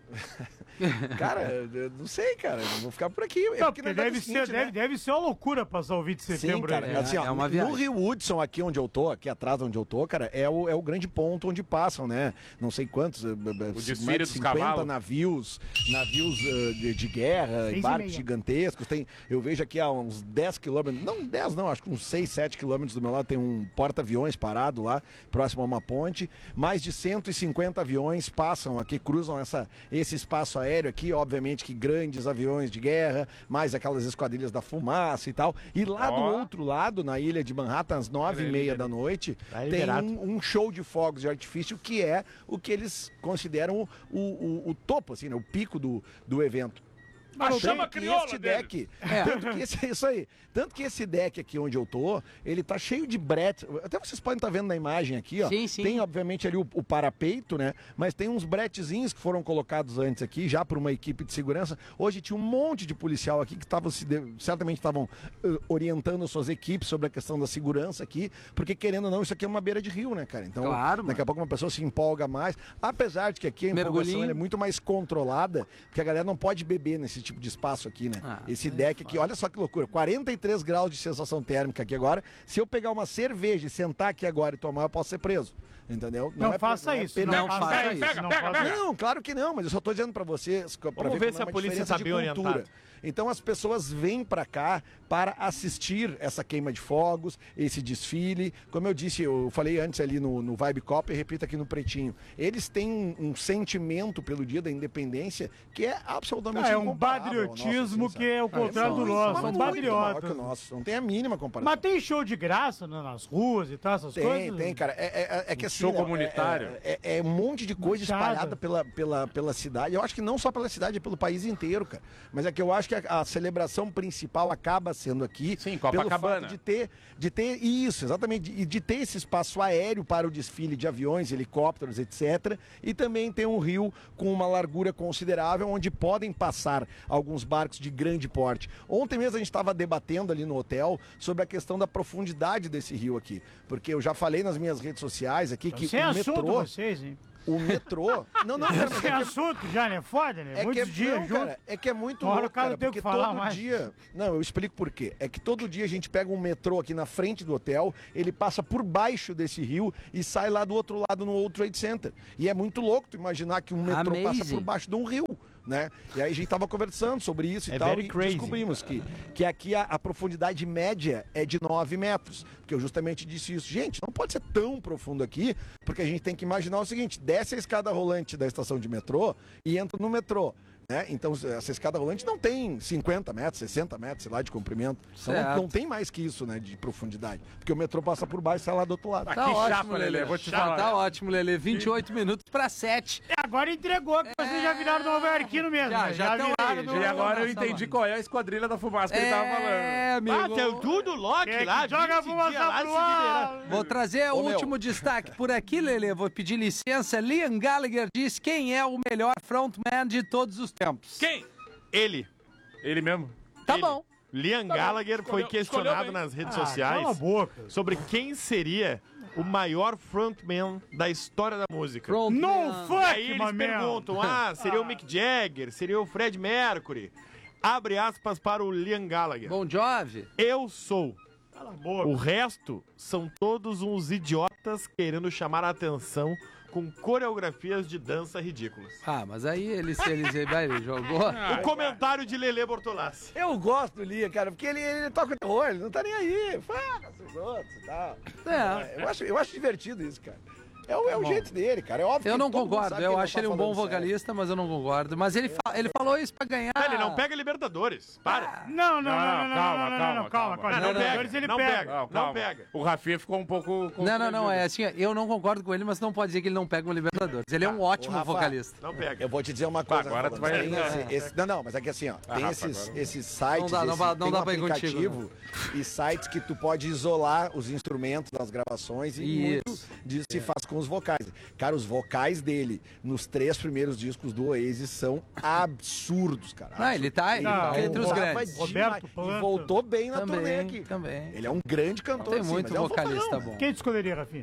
Speaker 8: Cara, eu não sei, cara. Eu vou ficar por aqui.
Speaker 9: Não, porque porque deve, seguinte, ser, né? deve, deve ser uma loucura passar o vinte de setembro.
Speaker 8: Sim, cara.
Speaker 9: Aí.
Speaker 8: Assim, ó,
Speaker 5: é uma
Speaker 8: no
Speaker 5: viagem.
Speaker 8: Rio Hudson, aqui onde eu tô, aqui atrás onde eu tô, cara, é o, é o grande ponto onde passam, né? Não sei quantos, o
Speaker 10: desfile dos cavalos.
Speaker 8: navios, navios uh, de, de guerra,
Speaker 9: Seis
Speaker 8: barcos gigantescos. Tem, eu vejo aqui a uns dez quilômetros, não dez não, acho que uns seis, sete quilômetros do meu lado tem um porta-aviões parado lá, próximo a uma ponte. Mais de cento e cinquenta aviões passam aqui, cruzam essa, esse espaço aéreo aqui, obviamente que grandes aviões de guerra, mais aquelas esquadrilhas da fumaça e tal. E lá oh. do outro lado, na ilha de Manhattan, às nove e meia da noite, tá tem um, um show de fogos de artifício que é o que eles consideram o, o, o topo, assim, né? O pico do, do evento.
Speaker 11: A chama crioula
Speaker 8: este
Speaker 11: dele.
Speaker 8: deck, é. tanto que esse, isso aí, tanto que esse deck aqui onde eu tô, ele tá cheio de brete. Até vocês podem estar vendo na imagem aqui, ó.
Speaker 5: Sim, sim.
Speaker 8: Tem obviamente ali o, o parapeito, né? Mas tem uns bretezinhos que foram colocados antes aqui, já por uma equipe de segurança. Hoje tinha um monte de policial aqui que estavam se de... certamente estavam uh, orientando suas equipes sobre a questão da segurança aqui, porque querendo ou não, isso aqui é uma beira de rio, né, cara? Então,
Speaker 5: claro,
Speaker 8: daqui a pouco uma pessoa se empolga mais, apesar de que aqui a empolgação é muito mais controlada, porque a galera não pode beber nesse tipo de espaço aqui, né? Ah, esse deck aqui, olha só que loucura, quarenta e três graus de sensação térmica aqui agora. Se eu pegar uma cerveja e sentar aqui agora e tomar, eu posso ser preso. Entendeu?
Speaker 9: Não, não
Speaker 8: é
Speaker 9: faça
Speaker 8: não
Speaker 9: isso.
Speaker 8: É
Speaker 9: não
Speaker 8: faça
Speaker 9: pega,
Speaker 8: isso.
Speaker 9: Pega, pega, pega.
Speaker 8: Não, claro que não, mas eu só tô dizendo pra vocês, pra
Speaker 7: Vamos ver, ver se a polícia tá bem orientada.
Speaker 8: Então as pessoas vêm para cá para assistir essa queima de fogos, esse desfile. Como eu disse, eu falei antes ali no, no Vibe Cop e repito aqui no Pretinho. Eles têm um, um sentimento pelo Dia da Independência que é absolutamente
Speaker 9: ah, é um patriotismo nosso, assim, que é o contrário ah, é do nosso. São patriotas.
Speaker 8: Nosso, não tem a mínima comparação.
Speaker 9: Mas tem show de graça né, nas ruas e tal, essas
Speaker 8: tem,
Speaker 9: coisas?
Speaker 8: Tem, tem, cara. É, é, é que assim,
Speaker 10: show comunitário.
Speaker 8: É, é, é um monte de coisa
Speaker 9: Machado.
Speaker 8: espalhada pela, pela, pela cidade. Eu acho que não só pela cidade, é pelo país inteiro, cara. Mas é que eu acho que a, a celebração principal acaba sendo aqui.
Speaker 10: Sim,
Speaker 8: pelo
Speaker 10: Copacabana.
Speaker 8: fato de ter, de ter isso, exatamente, e de, de ter esse espaço aéreo para o desfile de aviões, helicópteros, etcétera. E também tem um rio com uma largura considerável, onde podem passar alguns barcos de grande porte. Ontem mesmo a gente estava debatendo ali no hotel sobre a questão da profundidade desse rio aqui. Porque eu já falei nas minhas redes sociais aqui que
Speaker 9: Sem
Speaker 8: o
Speaker 9: assunto
Speaker 8: metrô...
Speaker 9: vocês, hein?
Speaker 8: O metrô... Não, não, cara,
Speaker 9: Sem assunto já, né? Foda, né?
Speaker 8: É
Speaker 9: Muitos
Speaker 8: que é,
Speaker 9: dias
Speaker 8: não,
Speaker 9: juntos.
Speaker 8: cara, é que é muito
Speaker 9: Uma hora
Speaker 8: louco,
Speaker 9: o cara
Speaker 8: cara,
Speaker 9: tem
Speaker 8: porque
Speaker 9: que falar
Speaker 8: todo
Speaker 9: mais.
Speaker 8: dia... Não, eu explico por quê. É que todo dia a gente pega um metrô aqui na frente do hotel, ele passa por baixo desse rio e sai lá do outro lado no World Trade Center. E é muito louco tu imaginar que um metrô
Speaker 5: Amazing.
Speaker 8: passa por baixo de um rio. Né? E aí a gente tava conversando sobre isso e
Speaker 7: é
Speaker 8: tal,
Speaker 7: very
Speaker 8: e
Speaker 7: crazy.
Speaker 8: descobrimos que, que aqui a, a profundidade média é de nove metros, porque eu justamente disse isso. Gente, não pode ser tão profundo aqui, porque a gente tem que imaginar o seguinte, desce a escada rolante da estação de metrô e entra no metrô. Né? Então, essa escada rolante não tem cinquenta metros, sessenta metros, sei lá, de comprimento. Então, não, não tem mais que isso, né, de profundidade. Porque o metrô passa por baixo e sai lá do outro lado.
Speaker 5: Tá
Speaker 10: que
Speaker 5: ótimo,
Speaker 10: chapa, Lelê, vou te falar.
Speaker 5: Tá ótimo, Lelê. vinte e oito minutos pra sete.
Speaker 9: É, agora entregou que vocês já viraram do Nova-Iorquino mesmo.
Speaker 5: Já,
Speaker 9: né?
Speaker 5: já tão
Speaker 9: viraram
Speaker 5: aí,
Speaker 9: do...
Speaker 10: E agora eu entendi qual é a esquadrilha da fumaça que ele tava falando.
Speaker 5: É, amigo.
Speaker 7: Ah, tem tudo Loki
Speaker 9: É,
Speaker 7: lá,
Speaker 9: que joga a
Speaker 7: vinte
Speaker 9: fumaça
Speaker 7: dias lá
Speaker 9: pro
Speaker 7: se liberando.
Speaker 9: ar.
Speaker 5: Vou trazer o
Speaker 8: Ô, meu.
Speaker 5: último destaque por aqui, Lelê. Vou pedir licença. Liam Gallagher diz quem é o melhor frontman de todos os tempos.
Speaker 10: Quem?
Speaker 7: Ele,
Speaker 10: Ele mesmo.
Speaker 5: Tá
Speaker 7: Ele.
Speaker 5: bom.
Speaker 7: Liam
Speaker 11: Tá bom.
Speaker 7: Gallagher, foi
Speaker 11: Escolheu-
Speaker 7: questionado
Speaker 11: escolheu bem.
Speaker 7: nas redes
Speaker 9: Ah,
Speaker 7: sociais
Speaker 9: cala a boca.
Speaker 7: sobre quem seria o maior frontman da história da música.
Speaker 9: No
Speaker 5: Frontman.
Speaker 7: E
Speaker 9: fuck,
Speaker 7: aí eles
Speaker 9: my man.
Speaker 7: perguntam, ah, seria o Mick Jagger, seria o Fred Mercury? Abre aspas para o Liam Gallagher.
Speaker 5: Bon Jovi.
Speaker 7: Eu sou.
Speaker 9: Cala a boca.
Speaker 7: O resto são todos uns idiotas querendo chamar a atenção com coreografias de dança ridículas.
Speaker 5: Ah, mas aí ele, ele, ele, ele jogou.
Speaker 7: O comentário de Lelê Bortolassi.
Speaker 8: Eu gosto do Lia, cara, porque ele, ele toca terror, ele não tá nem aí. Fala com os outros e tal.
Speaker 5: É.
Speaker 8: Eu acho, eu acho divertido isso, cara. É o, é o jeito dele, cara. É óbvio
Speaker 5: Eu
Speaker 8: que
Speaker 5: não
Speaker 8: todo mundo
Speaker 5: concordo.
Speaker 8: sabe que
Speaker 5: Eu
Speaker 8: não
Speaker 5: acho
Speaker 8: tá
Speaker 5: ele um bom
Speaker 8: falando sério.
Speaker 5: vocalista, mas eu não concordo. Mas ele, fa- ele falou isso pra ganhar.
Speaker 7: Ele não pega Libertadores. Para.
Speaker 9: Não, não, não, não, não, não,
Speaker 10: calma,
Speaker 9: não,
Speaker 10: calma,
Speaker 9: não, não, calma,
Speaker 10: calma.
Speaker 9: calma.
Speaker 7: Não, não
Speaker 9: Libertadores
Speaker 7: pega,
Speaker 9: ele
Speaker 7: não
Speaker 9: pega.
Speaker 7: pega.
Speaker 10: Não,
Speaker 7: Não
Speaker 10: calma.
Speaker 7: pega.
Speaker 10: O Rafinha ficou um pouco...
Speaker 5: Não, não, não. É assim, eu não concordo com ele, mas não pode dizer que ele não pega um Libertadores. Ele é um ótimo
Speaker 8: Rafa,
Speaker 5: vocalista.
Speaker 7: Não pega.
Speaker 8: Eu vou te dizer uma coisa.
Speaker 10: agora
Speaker 8: Rafa,
Speaker 10: tu vai-
Speaker 8: tem esse- esse- não, não, mas é que assim, ó, tem
Speaker 10: Rafa,
Speaker 8: esses,
Speaker 10: agora-
Speaker 8: esses sites,
Speaker 5: Não dá, não
Speaker 8: esse-
Speaker 5: dá- não
Speaker 8: tem
Speaker 5: dá
Speaker 8: um
Speaker 5: pra ir contigo,
Speaker 8: aplicativo e sites que tu pode isolar os instrumentos das gravações e muito
Speaker 5: Isso.
Speaker 8: disso se faz com os vocais. Cara, os vocais dele nos três primeiros discos do Oasis são absurdos, cara.
Speaker 5: Ah, ele tá, ele tá
Speaker 9: Não,
Speaker 5: entre os
Speaker 8: Voltava
Speaker 5: grandes.
Speaker 8: demais.
Speaker 9: Roberto
Speaker 8: E
Speaker 9: Planta.
Speaker 8: voltou bem na turnê
Speaker 5: Também,
Speaker 8: aqui.
Speaker 5: também.
Speaker 8: Ele é um grande cantor,
Speaker 5: Tem
Speaker 8: sim,
Speaker 5: muito
Speaker 8: mas é um
Speaker 5: vocalista
Speaker 8: fanfarrão,
Speaker 5: bom.
Speaker 8: né?
Speaker 9: Quem tu escolheria, Rafinha?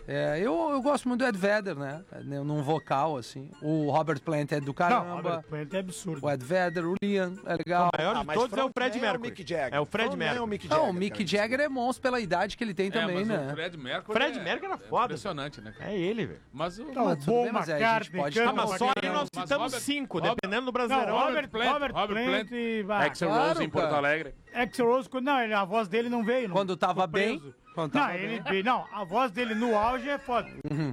Speaker 5: É, eu, eu gosto muito do Ed Vedder, né? Num vocal, assim. O Robert Plant é do caramba.
Speaker 9: Não, o Robert Plant é absurdo.
Speaker 5: O Ed Vedder, o Liam, é legal.
Speaker 7: O maior
Speaker 8: Ah,
Speaker 7: de
Speaker 8: mas
Speaker 7: todos é o
Speaker 8: Front
Speaker 7: Fred
Speaker 8: Man é o
Speaker 7: Mercury.
Speaker 8: Mick Jagger.
Speaker 7: É o Fred
Speaker 8: Front Man é
Speaker 7: Mercury.
Speaker 8: o Mick
Speaker 5: Não,
Speaker 8: Jagger,
Speaker 5: o Mick
Speaker 8: cara.
Speaker 5: Jagger é monstro pela idade que ele tem
Speaker 10: É,
Speaker 5: também,
Speaker 10: mas
Speaker 5: né?
Speaker 10: o Fred Mercury.
Speaker 7: Fred
Speaker 10: é-
Speaker 7: Mercury era
Speaker 10: é
Speaker 7: foda.
Speaker 10: Impressionante, né, cara?
Speaker 7: É ele, velho.
Speaker 10: Mas o.
Speaker 9: Não,
Speaker 5: Mas
Speaker 9: o
Speaker 5: tudo
Speaker 9: Paul
Speaker 5: bem, mas aí a gente
Speaker 9: McCartney
Speaker 5: pode
Speaker 9: canta
Speaker 7: Ah, mas
Speaker 9: pra
Speaker 7: só aí
Speaker 9: caramba.
Speaker 7: nós
Speaker 10: Mas
Speaker 7: citamos
Speaker 10: Robert-
Speaker 7: cinco,
Speaker 10: Robert-
Speaker 7: dependendo do
Speaker 9: Não,
Speaker 7: Brasileirão.
Speaker 9: Robert,
Speaker 10: Plant,
Speaker 9: Robert,
Speaker 10: Robert
Speaker 9: Plant,
Speaker 10: Plant.
Speaker 9: e vai.
Speaker 10: Axl
Speaker 5: claro,
Speaker 10: Rose em Porto
Speaker 5: cara.
Speaker 10: Alegre.
Speaker 9: Axl Rose, quando- não, ele, a voz dele não veio. Não,
Speaker 5: Quando tava
Speaker 9: ficou
Speaker 5: bem,
Speaker 9: preso.
Speaker 5: quando
Speaker 9: Não,
Speaker 5: tava
Speaker 9: ele
Speaker 5: bem.
Speaker 9: bem. Não, a voz dele no auge é foda.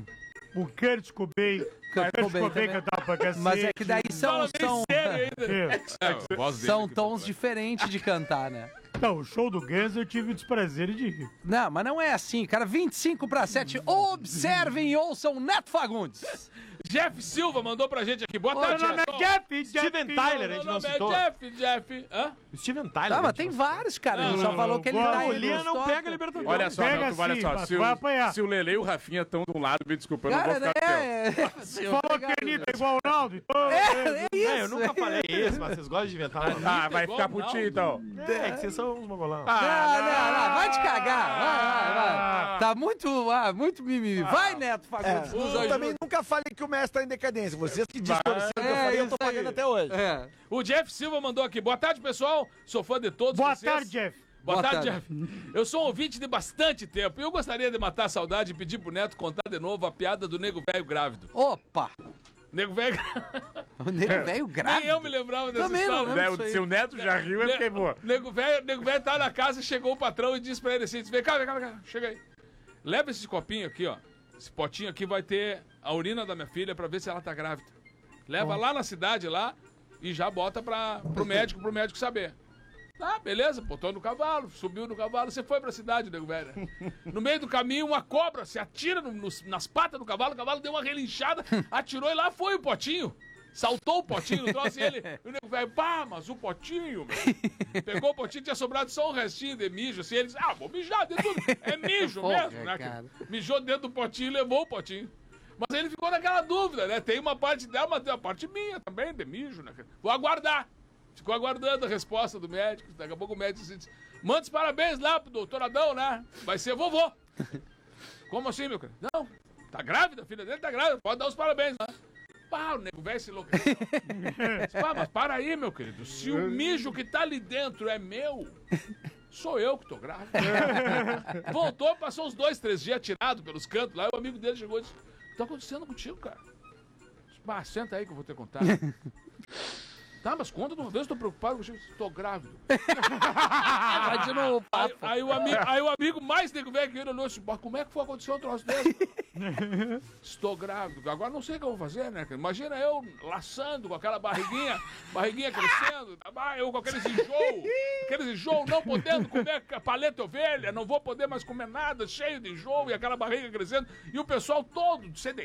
Speaker 9: O Kurt Cobain.
Speaker 5: Kurt Cobain também.
Speaker 9: cantava pra cacete.
Speaker 5: Mas é que daí são,
Speaker 10: Fala bem
Speaker 5: são,
Speaker 10: sério ainda.
Speaker 9: É.
Speaker 10: É, a voz dele
Speaker 5: são
Speaker 10: aqui,
Speaker 5: tons
Speaker 10: tá-
Speaker 5: diferentes de cantar, né?
Speaker 9: Não, o show do Guns eu tive o desprazer de rir.
Speaker 5: Não, mas não é assim, cara. vinte e cinco para sete. Observem e ouçam Neto Fagundes.
Speaker 10: Jeff Silva mandou pra gente aqui. Boa
Speaker 9: Meu
Speaker 10: tarde,
Speaker 9: nome é
Speaker 10: pessoal.
Speaker 9: Jeff,
Speaker 7: Steven
Speaker 9: Jeff.
Speaker 7: Tyler, a
Speaker 10: Meu
Speaker 7: gente não
Speaker 10: nome é
Speaker 7: citou.
Speaker 10: Jeff, Jeff. Hã?
Speaker 7: Steven Tyler.
Speaker 5: Tá,
Speaker 7: a
Speaker 5: mas
Speaker 7: gente
Speaker 5: tem
Speaker 7: não
Speaker 5: vários, cara.
Speaker 10: Não,
Speaker 5: Ele
Speaker 10: não,
Speaker 5: só
Speaker 10: não,
Speaker 5: falou
Speaker 9: não.
Speaker 5: que ele
Speaker 9: Agora
Speaker 5: tá
Speaker 7: citou.
Speaker 5: aí
Speaker 7: O Liam
Speaker 5: nos
Speaker 7: não
Speaker 5: toca.
Speaker 7: pega a Libertadores.
Speaker 10: Olha só,
Speaker 9: Pega
Speaker 10: não, olha
Speaker 9: sim,
Speaker 10: só.
Speaker 9: mas
Speaker 10: Se
Speaker 9: vai
Speaker 10: o,
Speaker 9: apanhar.
Speaker 10: se o Lele e o Rafinha estão de um lado, me desculpa, eu não
Speaker 5: Cara,
Speaker 10: vou
Speaker 5: né?
Speaker 10: ficar teu.
Speaker 5: É,
Speaker 9: Falou que a Anitta é igual o Ronaldo. Então,
Speaker 5: é, é isso.
Speaker 7: É, eu nunca falei isso, mas vocês gostam de inventar.
Speaker 10: Ah, vai
Speaker 11: igual
Speaker 10: ficar
Speaker 11: o
Speaker 10: putinho então.
Speaker 7: É, que vocês são uns mongolão.
Speaker 5: Não, não, não, vai te cagar. Vai, vai,
Speaker 10: Ah.
Speaker 5: vai. Tá muito, ah, muito mimimi. Vai, Neto Fagundes.
Speaker 8: É,
Speaker 5: nos
Speaker 8: eu
Speaker 5: ajuda.
Speaker 8: também nunca falei que o mestre tá em decadência. Vocês que distorceram o que eu
Speaker 5: É,
Speaker 8: falei, eu
Speaker 5: isso
Speaker 8: tô
Speaker 5: aí.
Speaker 8: pagando até hoje.
Speaker 5: É.
Speaker 10: O Jeff Silva mandou aqui. Boa tarde, pessoal. Sou fã de todos
Speaker 9: Boa
Speaker 10: vocês.
Speaker 9: tarde, Jeff.
Speaker 10: Boa,
Speaker 5: Boa
Speaker 10: tarde,
Speaker 5: tarde.
Speaker 10: Jeff. Eu sou um ouvinte de bastante tempo e eu gostaria de matar a saudade e pedir pro Neto contar de novo a piada do nego velho grávido.
Speaker 5: Opa,
Speaker 10: Nego velho.
Speaker 5: o nego velho grave.
Speaker 10: Nem eu me lembrava dessa
Speaker 5: Também não
Speaker 10: história.
Speaker 5: lembro disso aí.
Speaker 10: Se o Neto já riu, é porque, pô. Nego velho, nego velho tá na casa e chegou o patrão e disse pra ele assim: vem cá, vem cá, vem cá, chega aí. Leva esse copinho aqui, ó. Esse potinho aqui vai ter a urina da minha filha pra ver se ela tá grávida. Leva lá na cidade lá e já bota pra, pro médico, pro médico saber. Tá, beleza, botou no cavalo, subiu no cavalo, você foi pra cidade, nego velho. No meio do caminho, uma cobra se atira no- nos- nas patas do cavalo, o cavalo deu uma relinchada, atirou e lá foi o potinho. Saltou o potinho no troço e ele, o nego velho, pá, mas o potinho, meu. Pegou o potinho, tinha sobrado só um restinho de mijo, assim, ele disse, ah, vou mijar dentro do... É mijo
Speaker 5: Porra,
Speaker 10: mesmo, né?
Speaker 5: cara.
Speaker 10: Mijou dentro do potinho e levou o potinho. Mas ele ficou naquela dúvida, né? Tem uma parte dela, mas tem uma parte minha também, de mijo, né? Vou aguardar. Ficou aguardando a resposta do médico. Daqui a pouco o médico disse: manda os parabéns lá pro doutor Adão, né? Vai ser vovô. Como assim, meu cara? Não, tá grávida, a filha dele tá grávida, pode dar os parabéns lá. Pá, o nego velho se enlouqueceu. Disse, pá, mas para aí, meu querido. Se o mijo que tá ali dentro é meu, sou eu que tô grávida. Voltou, passou uns dois, três dias tirado pelos cantos lá. E o amigo dele chegou e disse: o que tá acontecendo contigo, cara? Disse, pá, senta aí que eu vou te contar. Tá, mas conta de uma vez, eu tô preocupado, eu tô grávido.
Speaker 5: Imagina o
Speaker 10: Aí,
Speaker 5: papo.
Speaker 10: aí o amigo, aí o amigo mais nego velho que ele olhou assim, "Mas como é que foi acontecer um troço desse? Estou grávido. Agora não sei o que eu vou fazer, né? Imagina eu laçando com aquela barriguinha, barriguinha crescendo, tá? Eu com aqueles enjoo, aqueles enjoo, não podendo comer paleta ovelha, não vou poder mais comer nada, cheio de enjoo e aquela barriga crescendo. E o pessoal todo, C D